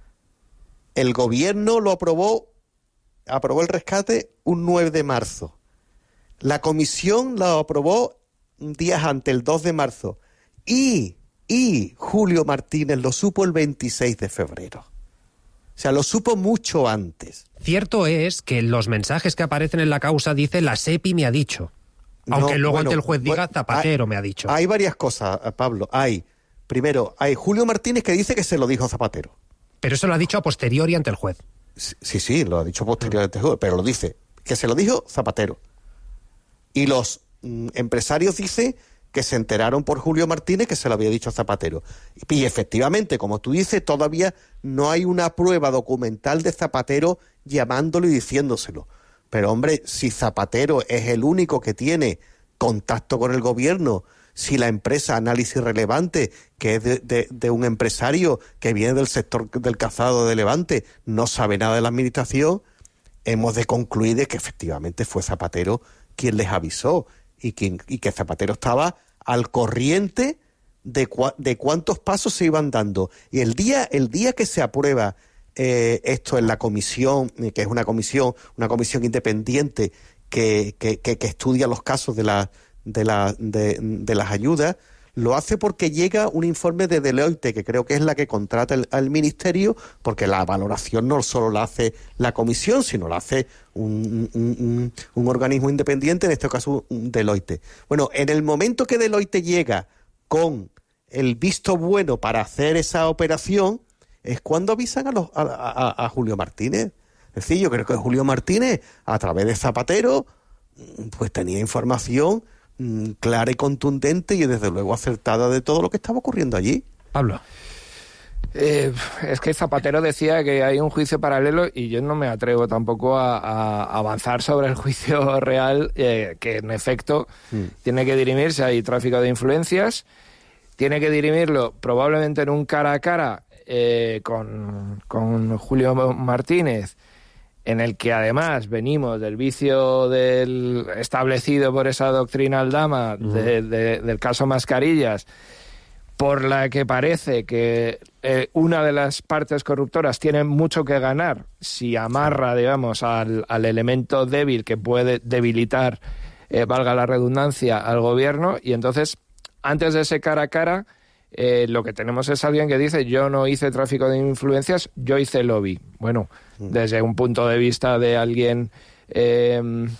S3: el gobierno lo aprobó, aprobó el rescate un nueve de marzo. La comisión lo aprobó días antes, el dos de marzo. Y, y Julio Martínez lo supo el veintiséis de febrero. O sea, lo supo mucho antes.
S2: Cierto es que los mensajes que aparecen en la causa dice la SEPI me ha dicho. Aunque
S3: no,
S2: luego
S3: bueno,
S2: ante el juez diga
S3: bueno,
S2: Zapatero
S3: hay,
S2: me ha dicho.
S3: Hay varias cosas, Pablo. Hay, primero, hay Julio Martínez que dice que se lo dijo Zapatero.
S2: Pero eso lo ha dicho a posteriori ante el juez.
S3: Sí, sí, lo ha dicho a posteriori ante el juez, pero lo dice, que se lo dijo Zapatero. Y los mm, empresarios dicen que se enteraron por Julio Martínez que se lo había dicho Zapatero. Y efectivamente, como tú dices, todavía no hay una prueba documental de Zapatero llamándolo y diciéndoselo. Pero hombre, si Zapatero es el único que tiene contacto con el gobierno, si la empresa Análisis Relevante, que es de, de, de un empresario que viene del sector del calzado de Levante, no sabe nada de la administración, hemos de concluir de que efectivamente fue Zapatero quien les avisó y, quien, y que Zapatero estaba al corriente de, cua, de cuántos pasos se iban dando. Y el día, el día que se aprueba eh, esto en la comisión, que es una comisión, una comisión independiente que, que, que, que estudia los casos de, la, de, la, de, de las ayudas, lo hace porque llega un informe de Deloitte, que creo que es la que contrata el, al ministerio, porque la valoración no solo la hace la comisión, sino la hace un, un, un, un organismo independiente, en este caso un Deloitte. Bueno, en el momento que Deloitte llega con el visto bueno para hacer esa operación, es cuando avisan a, los, a, a, a Julio Martínez. Es decir, yo creo que Julio Martínez, a través de Zapatero, pues tenía información clara y contundente y desde luego acertada de todo lo que estaba ocurriendo allí.
S2: Pablo.
S4: Eh, es que Zapatero decía que hay un juicio paralelo y yo no me atrevo tampoco a, a avanzar sobre el juicio real, eh, que en efecto mm. tiene que dirimirse. Hay tráfico de influencias, tiene que dirimirlo probablemente en un cara a cara eh, con, con Julio Martínez, en el que además venimos del vicio del establecido por esa doctrina Aldama uh-huh. de, de, del caso Mascarillas, por la que parece que eh, una de las partes corruptoras tiene mucho que ganar si amarra, digamos, al, al elemento débil que puede debilitar, eh, valga la redundancia, al gobierno. Y entonces, antes de ese cara a cara, Eh, lo que tenemos es alguien que dice: yo no hice tráfico de influencias, yo hice lobby. Bueno, mm. desde un punto de vista de alguien eh,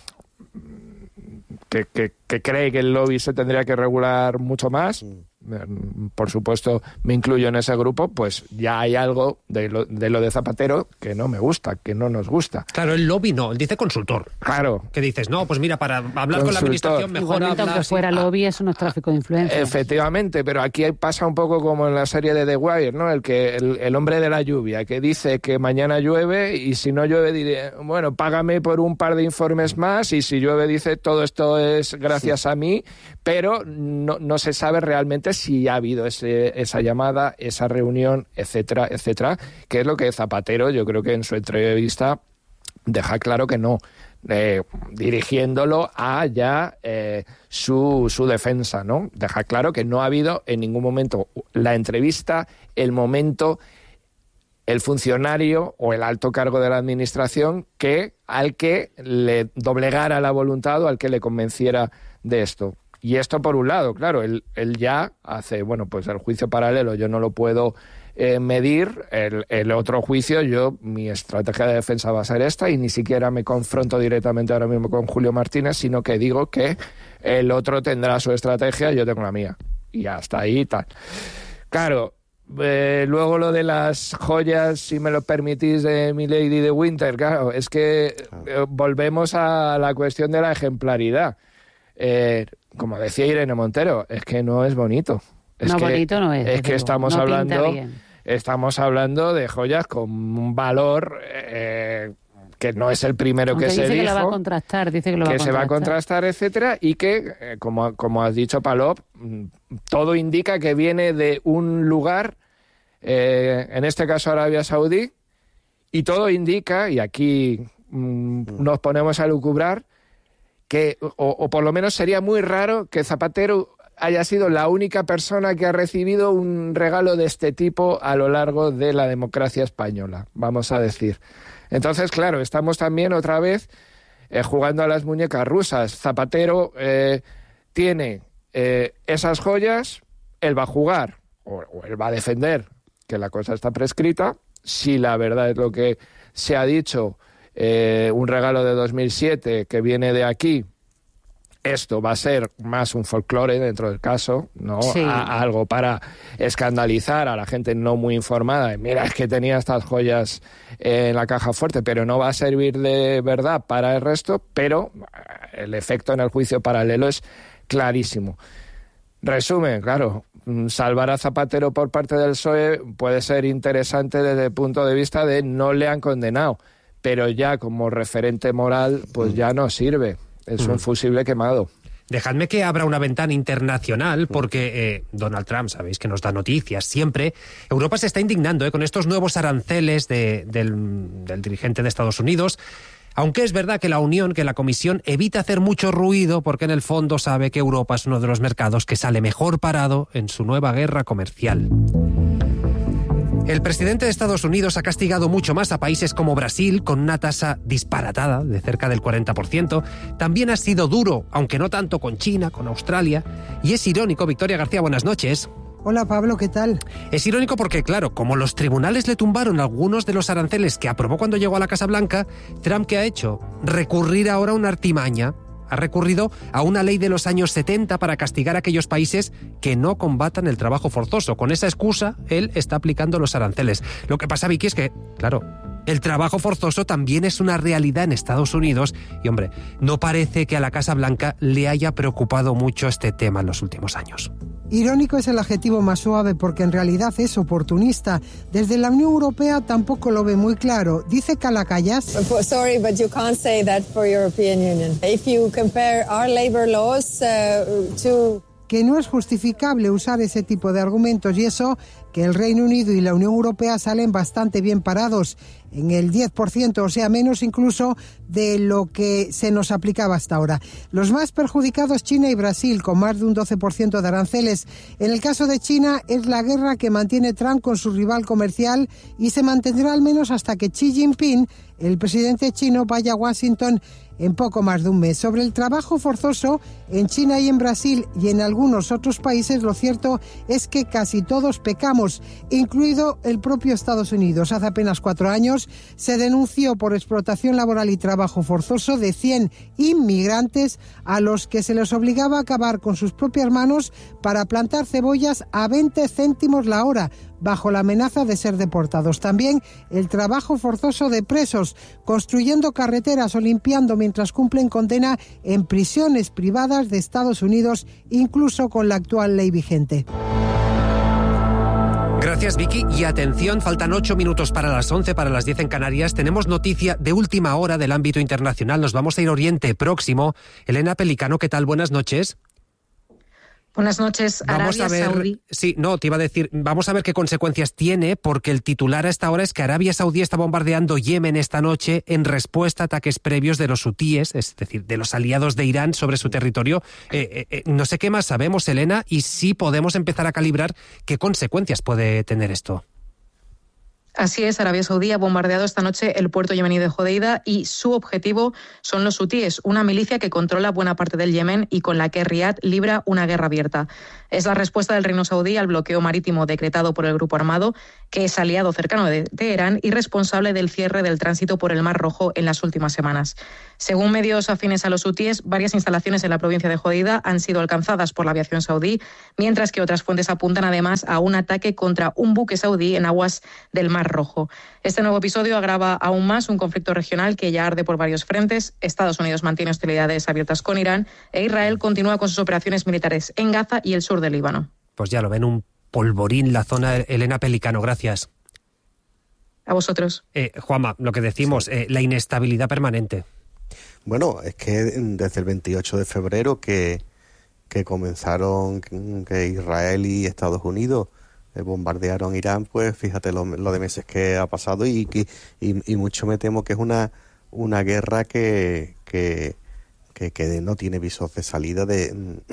S4: que, que, que cree que el lobby se tendría que regular mucho más, mm. por supuesto me incluyo en ese grupo, pues ya hay algo de lo, de lo de Zapatero que no me gusta, que no nos gusta.
S2: Claro, el lobby no, él dice consultor.
S4: Claro.
S2: Que dices, no, pues mira, para hablar consultor. Con la administración mejor
S1: Igualmente,
S2: hablar...
S1: aunque fuera lobby, eso no es tráfico de influencia.
S4: Efectivamente, pero aquí pasa un poco como en la serie de The Wire, ¿no? El que el, el hombre de la lluvia, que dice que mañana llueve y si no llueve diré, bueno, págame por un par de informes más, y si llueve dice todo esto es gracias sí. a mí, pero no, no se sabe realmente si ha habido ese, esa llamada, esa reunión, etcétera, etcétera, que es lo que Zapatero, yo creo que en su entrevista deja claro que no. eh, dirigiéndolo a ya eh, su, su defensa, ¿no? Deja claro que no ha habido en ningún momento la entrevista, el momento, el funcionario o el alto cargo de la administración que al que le doblegara la voluntad o al que le convenciera de esto. Y esto por un lado, claro, él, él ya hace, bueno, pues el juicio paralelo yo no lo puedo eh, medir, el, el otro juicio yo, mi estrategia de defensa va a ser esta y ni siquiera me confronto directamente ahora mismo con Julio Martínez, sino que digo que el otro tendrá su estrategia y yo tengo la mía. Y hasta ahí tal. Claro, eh, luego lo de las joyas, si me lo permitís, de Milady de Winter, claro, es que eh, volvemos a la cuestión de la ejemplaridad. Eh, como decía Irene Montero, es que no es bonito. Es
S1: no,
S4: que,
S1: bonito no es.
S4: Es que
S1: digo,
S4: estamos
S1: no
S4: hablando, estamos hablando de joyas con un valor eh, que no es el primero
S1: Aunque
S4: que
S1: dice
S4: se
S1: que
S4: dijo.
S1: lo va a contrastar, dice que lo va
S4: que
S1: a
S4: se
S1: contrastar.
S4: va a contrastar, etcétera, y que, eh, como, como has dicho, Palop, todo indica que viene de un lugar, eh, en este caso Arabia Saudí, y todo indica, y aquí mm, nos ponemos a lucubrar, que, o, o por lo menos sería muy raro que Zapatero haya sido la única persona que ha recibido un regalo de este tipo a lo largo de la democracia española, vamos a decir. Entonces, claro, estamos también otra vez eh, jugando a las muñecas rusas. Zapatero eh, tiene eh, esas joyas, él va a jugar, o, o él va a defender que la cosa está prescrita. Si la verdad es lo que se ha dicho, eh, un regalo de dos mil siete que viene de aquí, esto va a ser más un folclore dentro del caso, ¿no?
S1: Sí.
S4: A, algo para escandalizar a la gente no muy informada. Mira, es que tenía estas joyas en la caja fuerte, pero no va a servir de verdad para el resto, pero el efecto en el juicio paralelo es clarísimo. Resumen, claro, salvar a Zapatero por parte del P S O E puede ser interesante desde el punto de vista de no le han condenado, pero ya como referente moral, pues ya no sirve. Es un fusible quemado.
S2: Dejadme que abra una ventana internacional porque eh, Donald Trump, sabéis que nos da noticias siempre. Europa se está indignando eh, con estos nuevos aranceles de, del, del dirigente de Estados Unidos, aunque es verdad que la Unión, que la Comisión evita hacer mucho ruido porque en el fondo sabe que Europa es uno de los mercados que sale mejor parado en su nueva guerra comercial. El presidente de Estados Unidos ha castigado mucho más a países como Brasil, con una tasa disparatada de cerca del cuarenta por ciento. También ha sido duro, aunque no tanto, con China, con Australia. Y es irónico, Victoria García, buenas noches.
S17: Hola Pablo, ¿qué tal?
S2: Es irónico porque, claro, como los tribunales le tumbaron algunos de los aranceles que aprobó cuando llegó a la Casa Blanca, Trump, ¿qué ha hecho? Recurrir ahora a una artimaña. Ha recurrido a una ley de los años setenta para castigar a aquellos países que no combatan el trabajo forzoso. Con esa excusa, él está aplicando los aranceles. Lo que pasa, Vicky, es que, claro, el trabajo forzoso también es una realidad en Estados Unidos y, hombre, no parece que a la Casa Blanca le haya preocupado mucho este tema en los últimos años.
S17: Irónico es el adjetivo más suave porque en realidad es oportunista. Desde la Unión Europea tampoco lo ve muy claro. Dice Calacayas.
S18: Sorry, but you can't say that for European Union. If you compare our labor laws uh, to...
S17: que no es justificable usar ese tipo de argumentos y eso que el Reino Unido y la Unión Europea salen bastante bien parados, en el diez por ciento, o sea, menos incluso de lo que se nos aplicaba hasta ahora. Los más perjudicados, China y Brasil, con más de un doce por ciento de aranceles. En el caso de China, es la guerra que mantiene Trump con su rival comercial y se mantendrá al menos hasta que Xi Jinping, el presidente chino, vaya a Washington en poco más de un mes. Sobre el trabajo forzoso, en China y en Brasil y en algunos otros países, lo cierto es que casi todos pecamos, incluido el propio Estados Unidos. Hace apenas cuatro años se denunció por explotación laboral y trabajo forzoso de cien inmigrantes a los que se les obligaba a acabar con sus propias manos para plantar cebollas a veinte céntimos la hora, bajo la amenaza de ser deportados. También el trabajo forzoso de presos, construyendo carreteras o limpiando mientras cumplen condena en prisiones privadas de Estados Unidos, incluso con la actual ley vigente.
S2: Gracias, Vicky. Y atención, faltan ocho minutos para las once, para las diez en Canarias. Tenemos noticia de última hora del ámbito internacional. Nos vamos a ir a Oriente Próximo. Elena Pelicano, ¿qué tal? Buenas noches.
S13: Buenas noches.
S2: Vamos
S13: Arabia
S2: a ver,
S13: Saudí.
S2: Sí, no, te iba a decir, vamos a ver qué consecuencias tiene, porque el titular a esta hora es que Arabia Saudí está bombardeando Yemen esta noche en respuesta a ataques previos de los hutíes, es decir, de los aliados de Irán sobre su territorio. Eh, eh, eh, no sé qué más sabemos, Elena, y sí podemos empezar a calibrar qué consecuencias puede tener esto.
S13: Así es, Arabia Saudí ha bombardeado esta noche el puerto yemení de Hodeida y su objetivo son los hutíes, una milicia que controla buena parte del Yemen y con la que Riad libra una guerra abierta. Es la respuesta del Reino Saudí al bloqueo marítimo decretado por el grupo armado, que es aliado cercano de Teherán y responsable del cierre del tránsito por el Mar Rojo en las últimas semanas. Según medios afines a los hutíes, varias instalaciones en la provincia de Hodeida han sido alcanzadas por la aviación saudí, mientras que otras fuentes apuntan además a un ataque contra un buque saudí en aguas del Mar Rojo. Este nuevo episodio agrava aún más un conflicto regional que ya arde por varios frentes. Estados Unidos mantiene hostilidades abiertas con Irán e Israel continúa con sus operaciones militares en Gaza y el sur del Líbano.
S2: Pues ya lo ven, un polvorín la zona. Elena Pelicano, gracias.
S13: A vosotros.
S2: Eh, Juanma, lo que decimos, sí. eh, la inestabilidad permanente.
S3: Bueno, es que desde el veintiocho de febrero que, que comenzaron, que Israel y Estados Unidos bombardearon Irán, pues fíjate lo, lo de meses que ha pasado y, y, y mucho me temo que es una, una guerra que, que, que, que no tiene visos de salida de,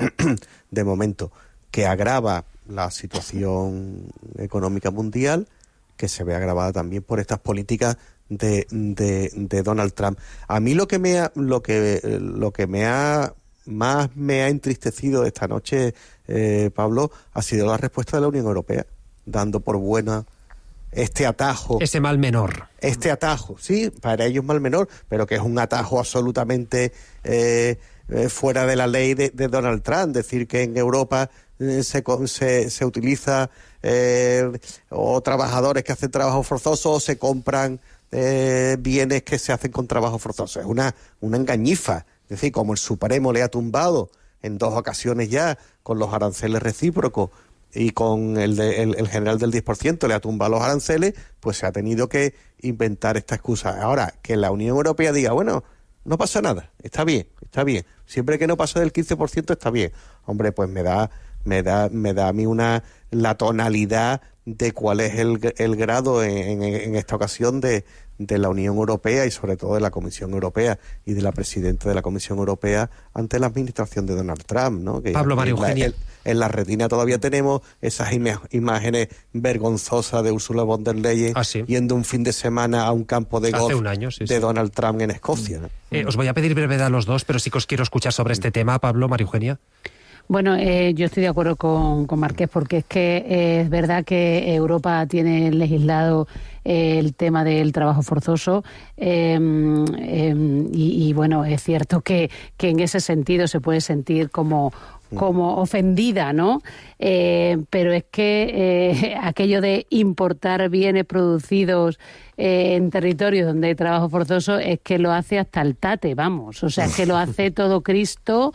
S3: de momento, que agrava la situación económica mundial, que se ve agravada también por estas políticas de, de, de Donald Trump. A mí lo que me ha, lo que, lo que me ha más me ha entristecido esta noche, eh, Pablo, ha sido la respuesta de la Unión Europea, dando por buena este atajo.
S2: Ese mal menor.
S3: Este atajo, sí, para ellos mal menor, pero que es un atajo absolutamente eh, eh, fuera de la ley de, de Donald Trump. Decir que en Europa eh, se, se, se utiliza eh, o trabajadores que hacen trabajo forzoso o se compran eh, bienes que se hacen con trabajo forzoso. Es una, una engañifa. Es decir, como el Supremo le ha tumbado en dos ocasiones ya con los aranceles recíprocos y con el, de, el, el general del diez por ciento le ha tumbado los aranceles, pues se ha tenido que inventar esta excusa. Ahora, que la Unión Europea diga, bueno, no pasa nada, está bien, está bien. Siempre que no pase del quince por ciento está bien. Hombre, pues me da, me da, me da a mí una, la tonalidad de cuál es el, el grado en, en, en esta ocasión de, de la Unión Europea y sobre todo de la Comisión Europea y de la presidenta de la Comisión Europea ante la administración de Donald Trump, ¿no? Que
S2: Pablo María Eugenia.
S3: En, la, en la retina todavía tenemos esas im- imágenes vergonzosas de Ursula von der Leyen
S2: ah, ¿sí?
S3: yendo un fin de semana a un campo de golf
S2: Hace un año, sí,
S3: de
S2: sí.
S3: Donald Trump en Escocia, ¿no?
S2: Eh, os voy a pedir brevedad a los dos, pero sí que os quiero escuchar sobre este tema, Pablo, María Eugenia.
S1: Bueno, eh, yo estoy de acuerdo con, con Marqués, porque es que eh, es verdad que Europa tiene legislado eh, el tema del trabajo forzoso eh, eh, y, y, bueno, es cierto que, que en ese sentido se puede sentir como como ofendida, ¿no? Eh, pero es que eh, aquello de importar bienes producidos eh, en territorios donde hay trabajo forzoso es que lo hace hasta el tate, vamos. O sea, es que lo hace todo Cristo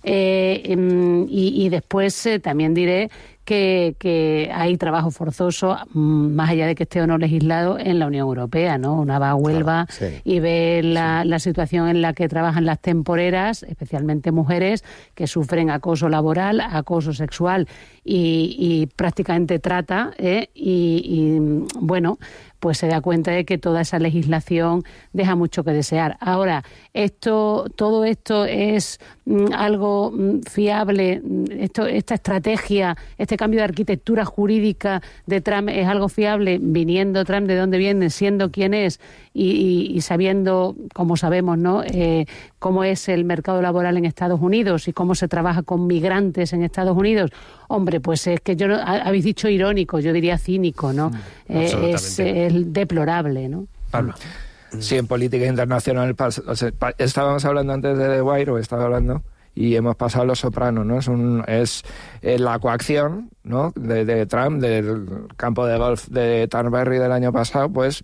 S1: eh, y, y después eh, también diré que, que hay trabajo forzoso, más allá de que esté o no legislado, en la Unión Europea, ¿no? Una va a Huelva claro, sí. y ve la, sí. la situación en la que trabajan las temporeras, especialmente mujeres, que sufren acoso laboral, acoso sexual y, y prácticamente trata, ¿eh? y, y bueno, pues se da cuenta de que toda esa legislación deja mucho que desear. Ahora, esto, todo esto es mm, algo mm, fiable, esto, esta estrategia, este cambio de arquitectura jurídica de Trump es algo fiable, viniendo Trump de dónde viene, siendo quien es y, y, y sabiendo, como sabemos, ¿no? Eh, cómo es el mercado laboral en Estados Unidos y cómo se trabaja con migrantes en Estados Unidos. Hombre, pues es que yo no, habéis dicho irónico, yo diría cínico, ¿no? Mm, eh, es, es deplorable, ¿no?
S2: Pablo.
S4: Sí, en política internacional, o sea, estábamos hablando antes de The Wire, o estaba hablando, y hemos pasado a Los Sopranos, ¿no? Es, un, es eh, la coacción, ¿no? De, de Trump, del campo de golf de Turnberry del año pasado, pues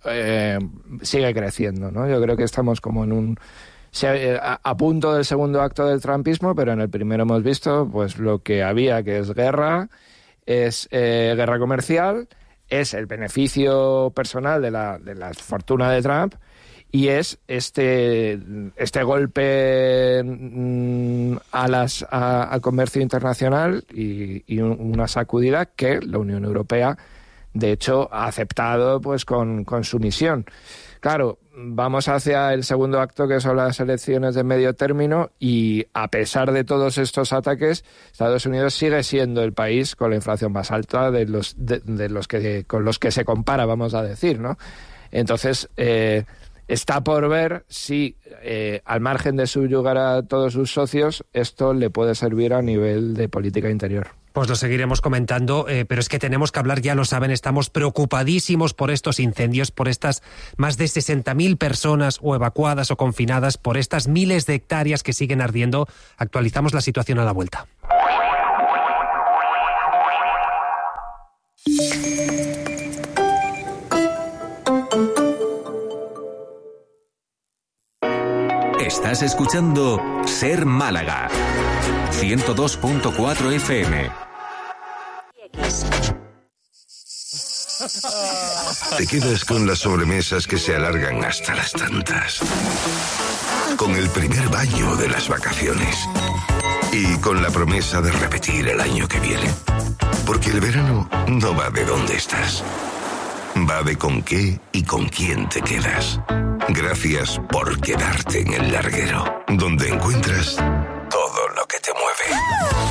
S4: eh, sigue creciendo, ¿no? Yo creo que estamos como en un... A, a punto del segundo acto del trumpismo, pero en el primero hemos visto pues lo que había, que es guerra, es eh, guerra comercial, es el beneficio personal de la, de la fortuna de Trump y es este, este golpe mm, a las, a, al comercio internacional y, y una sacudida que la Unión Europea, de hecho, ha aceptado pues con, con sumisión. Claro, vamos hacia el segundo acto, que son las elecciones de medio término, y a pesar de todos estos ataques, Estados Unidos sigue siendo el país con la inflación más alta de los, de, de los que, con los que se compara, vamos a decir, ¿no? Entonces, eh, está por ver si, eh, al margen de subyugar a todos sus socios, esto le puede servir a nivel de política interior.
S2: Pues lo seguiremos comentando, eh, pero es que tenemos que hablar, ya lo saben, estamos preocupadísimos por estos incendios, por estas más de sesenta mil personas o evacuadas o confinadas, por estas miles de hectáreas que siguen ardiendo. Actualizamos la situación a la vuelta.
S5: Estás escuchando Ser Málaga, ciento dos punto cuatro F M.
S6: Te quedas con las sobremesas que se alargan hasta las tantas, con el primer baño de las vacaciones y con la promesa de repetir el año que viene. Porque el verano no va de dónde estás, va de con qué y con quién te quedas. Gracias por quedarte en El Larguero, donde encuentras todo lo que te mueve.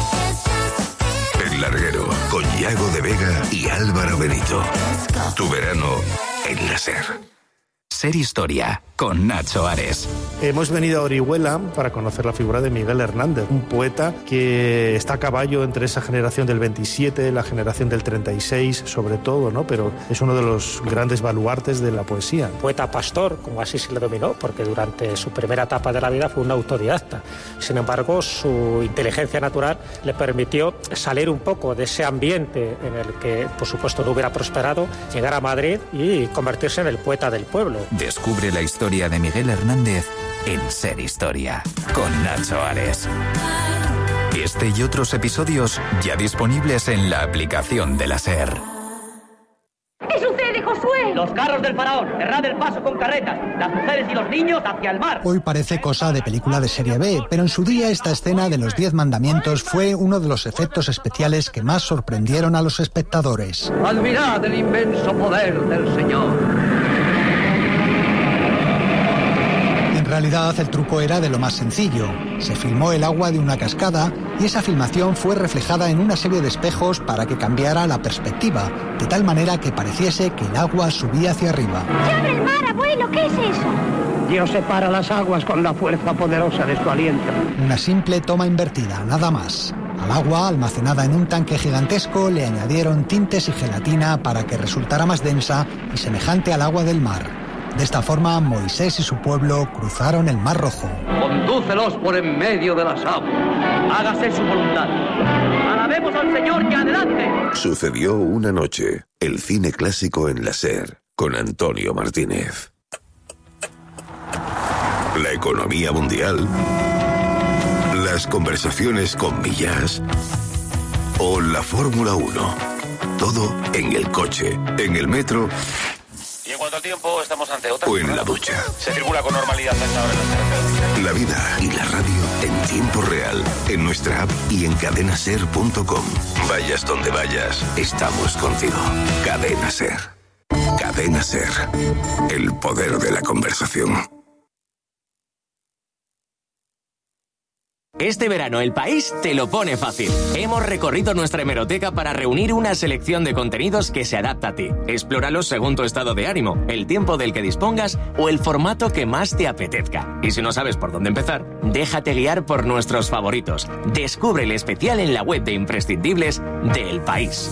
S6: El Larguero, con Yago de Vega y Álvaro Benito. Tu verano en la SER.
S5: Ser Historia, con Nacho Ares.
S19: Hemos venido a Orihuela para conocer la figura de Miguel Hernández, un poeta que está a caballo entre esa generación del veintisiete, la generación del treinta y seis, sobre todo, ¿no? Pero es uno de los grandes baluartes de la poesía.
S20: Poeta pastor, como así se le dominó, porque durante su primera etapa de la vida fue un autodidacta. Sin embargo, su inteligencia natural le permitió salir un poco de ese ambiente en el que, por supuesto, no hubiera prosperado, llegar a Madrid y convertirse en el poeta del pueblo.
S5: Descubre la historia de Miguel Hernández en Ser Historia, con Nacho Ares. Este y otros episodios ya disponibles en la aplicación de la SER.
S7: ¿Qué sucede, Josué?
S8: Los carros del faraón, cerrad el paso con carretas, las mujeres y los niños hacia el mar.
S21: Hoy parece cosa de película de serie B, pero en su día esta escena de los Diez Mandamientos fue uno de los efectos especiales que más sorprendieron a los espectadores.
S8: Admirad el inmenso poder del Señor.
S21: En realidad el truco era de lo más sencillo. Se filmó el agua de una cascada y esa filmación fue reflejada en una serie de espejos para que cambiara la perspectiva, de tal manera que pareciese que el agua subía hacia arriba.
S7: ¡Se abre el mar, abuelo! ¿Qué es eso?
S8: Dios separa las aguas con la fuerza poderosa de su aliento.
S21: Una simple toma invertida, nada más. Al agua, almacenada en un tanque gigantesco, le añadieron tintes y gelatina para que resultara más densa y semejante al agua del mar. De esta forma, Moisés y su pueblo cruzaron el Mar Rojo.
S8: Condúcelos por en medio de las aguas. Hágase su voluntad. Alabemos al Señor y adelante.
S6: Sucedió una noche. El cine clásico en la SER, con Antonio Martínez. La economía mundial. Las conversaciones con Millás. O la Fórmula uno. Todo en el coche, en el metro.
S22: Y en cuanto al tiempo, estamos ante otra.
S6: O en la ducha.
S22: Se circula con normalidad a esta hora en las carreteras.
S6: La vida y la radio en tiempo real, en nuestra app y en cadena ser punto com. Vayas donde vayas, estamos contigo. Cadena SER. Cadena SER. El poder de la conversación.
S23: Este verano El País te lo pone fácil. Hemos recorrido nuestra hemeroteca para reunir una selección de contenidos que se adapta a ti. Explóralos según tu estado de ánimo, el tiempo del que dispongas o el formato que más te apetezca. Y si no sabes por dónde empezar, déjate guiar por nuestros favoritos. Descubre el especial en la web de imprescindibles de El País.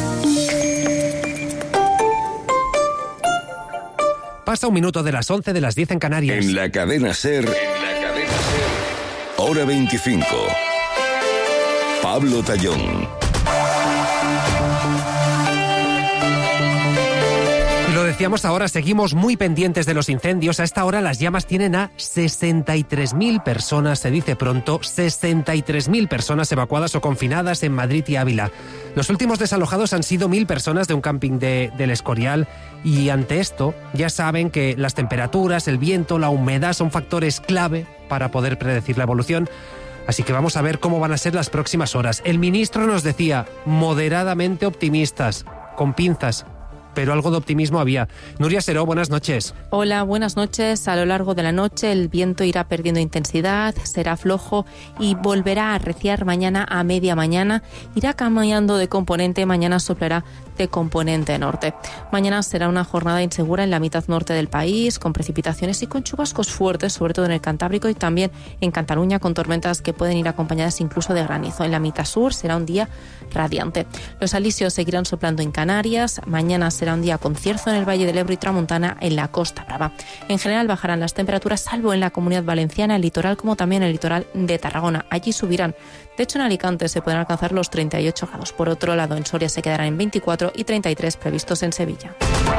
S2: Pasa un minuto de las once, de las diez en Canarias.
S6: En la cadena SER... Hora veinticinco. Pablo Tallón.
S2: Y lo decía decíamos ahora, seguimos muy pendientes de los incendios. A esta hora las llamas tienen a sesenta y tres mil personas, se dice pronto, sesenta y tres mil personas evacuadas o confinadas en Madrid y Ávila. Los últimos desalojados han sido mil personas de un camping de, del Escorial, y ante esto ya saben que las temperaturas, el viento, la humedad son factores clave para poder predecir la evolución. Así que vamos a ver cómo van a ser las próximas horas. El ministro nos decía, moderadamente optimistas, con pinzas, pero algo de optimismo había. Nuria Seró, buenas noches.
S9: Hola, buenas noches. A lo largo de la noche el viento irá perdiendo intensidad, será flojo y volverá a arreciar mañana a media mañana. Irá cambiando de componente, mañana soplará de componente norte. Mañana será una jornada insegura en la mitad norte del país, con precipitaciones y con chubascos fuertes, sobre todo en el Cantábrico y también en Cataluña, con tormentas que pueden ir acompañadas incluso de granizo. En la mitad sur será un día radiante. Los alisios seguirán soplando en Canarias. Mañana será un día con cierzo en el Valle del Ebro y Tramontana, en la Costa Brava. En general bajarán las temperaturas, salvo en la Comunidad Valenciana, el litoral, como también el litoral de Tarragona. Allí subirán. De hecho, en Alicante se pueden alcanzar los treinta y ocho grados. Por otro lado, en Soria se quedarán en veinticuatro y treinta y tres previstos en Sevilla.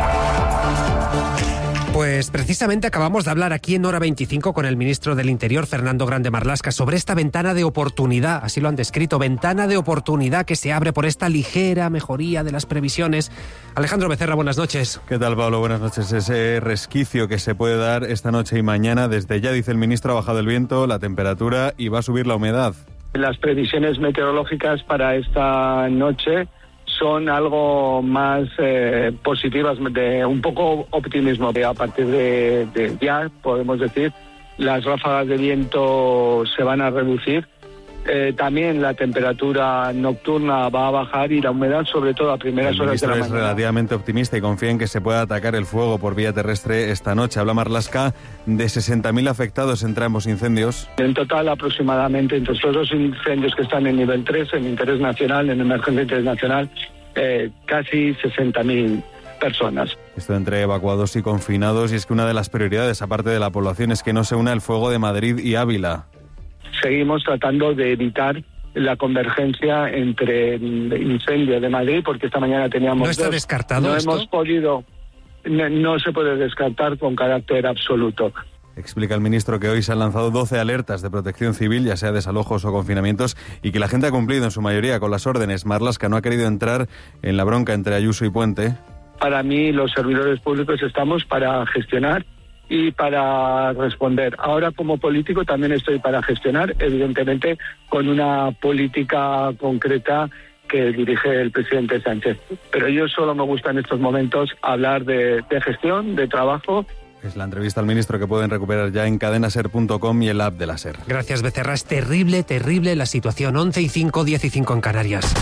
S2: Pues precisamente acabamos de hablar aquí en Hora veinticinco con el ministro del Interior, Fernando Grande Marlaska, sobre esta ventana de oportunidad, así lo han descrito, ventana de oportunidad que se abre por esta ligera mejoría de las previsiones. Alejandro Becerra, buenas noches.
S10: ¿Qué tal, Pablo? Buenas noches. Ese resquicio que se puede dar esta noche y mañana, desde ya, dice el ministro, ha bajado el viento, la temperatura y va a subir la humedad.
S11: Las previsiones meteorológicas para esta noche son algo más eh, positivas, de un poco optimismo. A partir de, de ya, podemos decir, las ráfagas de viento se van a reducir. Eh, también la temperatura nocturna va a bajar y la humedad, sobre todo a primeras horas de la mañana.
S10: El ministro es relativamente optimista y confía en que se pueda atacar el fuego por vía terrestre esta noche. Habla Marlaska de sesenta mil afectados entre ambos incendios.
S11: En total, aproximadamente, entre estos dos incendios que están en nivel tres, en interés nacional, en emergencia de interés nacional, eh, casi sesenta mil personas.
S10: Esto entre evacuados y confinados, y es que una de las prioridades, aparte de la población, es que no se una el fuego de Madrid y Ávila.
S11: Seguimos tratando de evitar la convergencia entre el incendio de Madrid, porque esta mañana teníamos
S2: ¿No está
S11: dos.
S2: descartado
S11: No
S2: esto?
S11: hemos podido, no, no se puede descartar con carácter absoluto.
S10: Explica el ministro que hoy se han lanzado doce alertas de protección civil, ya sea desalojos o confinamientos, y que la gente ha cumplido en su mayoría con las órdenes. Marlaska no ha querido entrar en la bronca entre Ayuso y Puente.
S11: Para mí, los servidores públicos estamos para gestionar y para responder. Ahora, como político, también estoy para gestionar, evidentemente, con una política concreta que dirige el presidente Sánchez. Pero yo solo me gusta en estos momentos hablar de, de gestión, de trabajo.
S10: Es la entrevista al ministro que pueden recuperar ya en cadenaser punto com y el app de la SER.
S2: Gracias, Becerra. Es terrible, terrible la situación. once y cinco, diez y cinco en Canarias.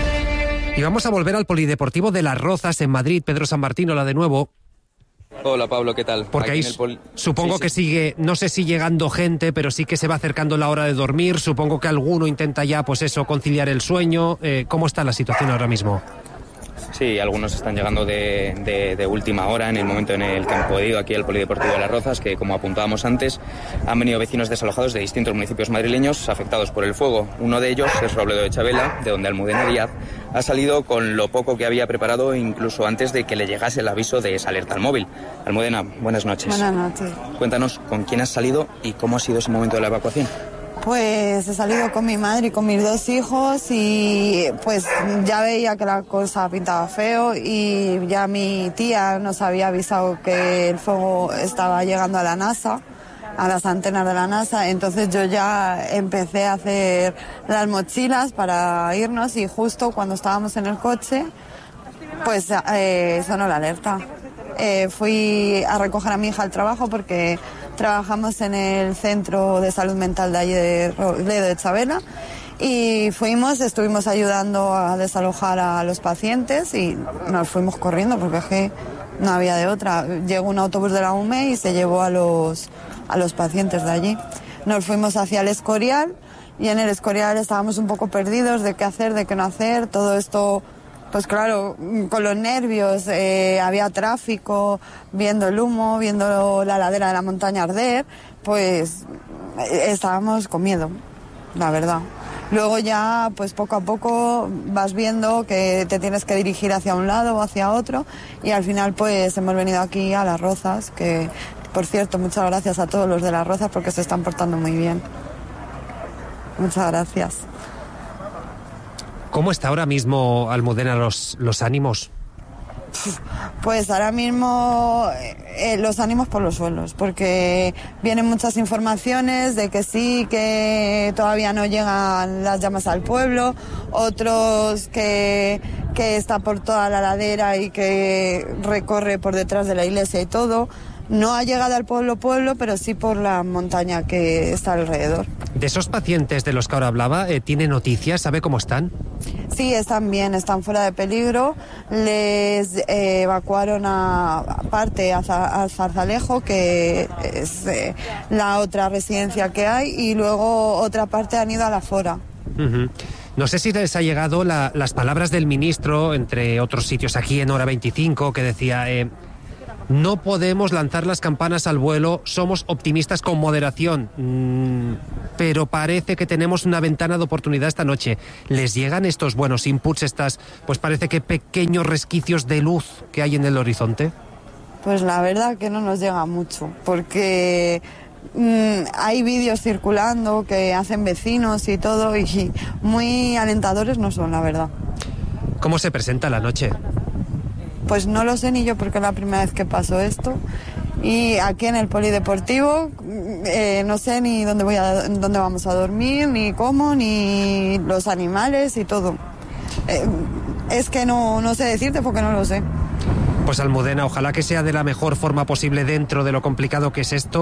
S2: Y vamos a volver al Polideportivo de Las Rozas en Madrid. Pedro San Martín, hola de nuevo.
S24: Hola, Pablo, ¿qué tal?
S2: Porque ahí pol... supongo sí, que sí. sigue, no sé si llegando gente, pero sí que se va acercando la hora de dormir. Supongo que alguno intenta ya, pues eso, conciliar el sueño. Eh, ¿Cómo está la situación ahora mismo?
S24: Sí, algunos están llegando de, de, de última hora, en el momento en el que han podido, aquí al Polideportivo de Las Rozas, que, como apuntábamos antes, han venido vecinos desalojados de distintos municipios madrileños afectados por el fuego. Uno de ellos es Robledo de Chabela, de donde Almudena Díaz ha salido con lo poco que había preparado, incluso antes de que le llegase el aviso de esa alerta al móvil. Almudena, buenas noches.
S25: Buenas noches.
S24: Cuéntanos con quién has salido y cómo ha sido ese momento de la evacuación.
S25: Pues he salido con mi madre y con mis dos hijos y pues ya veía que la cosa pintaba feo y ya mi tía nos había avisado que el fuego estaba llegando a la NASA, a las antenas de la NASA, entonces yo ya empecé a hacer las mochilas para irnos y justo cuando estábamos en el coche pues eh, sonó la alerta. Eh, fui a recoger a mi hija al trabajo porque trabajamos en el Centro de Salud Mental de allí de Robledo de Chabela y fuimos, estuvimos ayudando a desalojar a los pacientes y nos fuimos corriendo porque es que no había de otra. Llegó un autobús de la U M E y se llevó a los, a los pacientes de allí. Nos fuimos hacia el Escorial y en el Escorial estábamos un poco perdidos de qué hacer, de qué no hacer, todo esto... Pues claro, con los nervios, eh, había tráfico, viendo el humo, viendo la ladera de la montaña arder, pues eh, estábamos con miedo, la verdad. Luego ya, pues poco a poco vas viendo que te tienes que dirigir hacia un lado o hacia otro, y al final pues hemos venido aquí a Las Rozas, que por cierto, muchas gracias a todos los de Las Rozas porque se están portando muy bien. Muchas gracias.
S2: ¿Cómo está ahora mismo, Almudena, los, los ánimos?
S25: Pues ahora mismo eh, los ánimos por los suelos, porque vienen muchas informaciones de que sí, que todavía no llegan las llamas al pueblo, otros que, que está por toda la ladera y que recorre por detrás de la iglesia y todo. No ha llegado al pueblo pueblo, pero sí por la montaña que está alrededor.
S2: De esos pacientes de los que ahora hablaba, eh, ¿tiene noticias? ¿Sabe cómo están?
S25: Sí, están bien, están fuera de peligro. Les eh, evacuaron a parte a, a Zarzalejo, que es eh, la otra residencia que hay, y luego otra parte han ido a la Fora.
S2: Uh-huh. No sé si les ha llegado la, las palabras del ministro, entre otros sitios aquí en Hora veinticinco, que decía... Eh, No podemos lanzar las campanas al vuelo, somos optimistas con moderación, mm, pero parece que tenemos una ventana de oportunidad esta noche. ¿Les llegan estos buenos inputs, estas, pues parece que pequeños resquicios de luz que hay en el horizonte?
S25: Pues la verdad que no nos llega mucho, porque mm, hay vídeos circulando que hacen vecinos y todo, y muy alentadores no son, la verdad.
S2: ¿Cómo se presenta la noche?
S25: Pues no lo sé ni yo, porque es la primera vez que pasó esto. Y aquí en el polideportivo eh, no sé ni dónde voy a, dónde vamos a dormir, ni cómo, ni los animales y todo. Eh, es que no, no sé decirte porque no lo sé.
S2: Pues Almudena, ojalá que sea de la mejor forma posible dentro de lo complicado que es esto.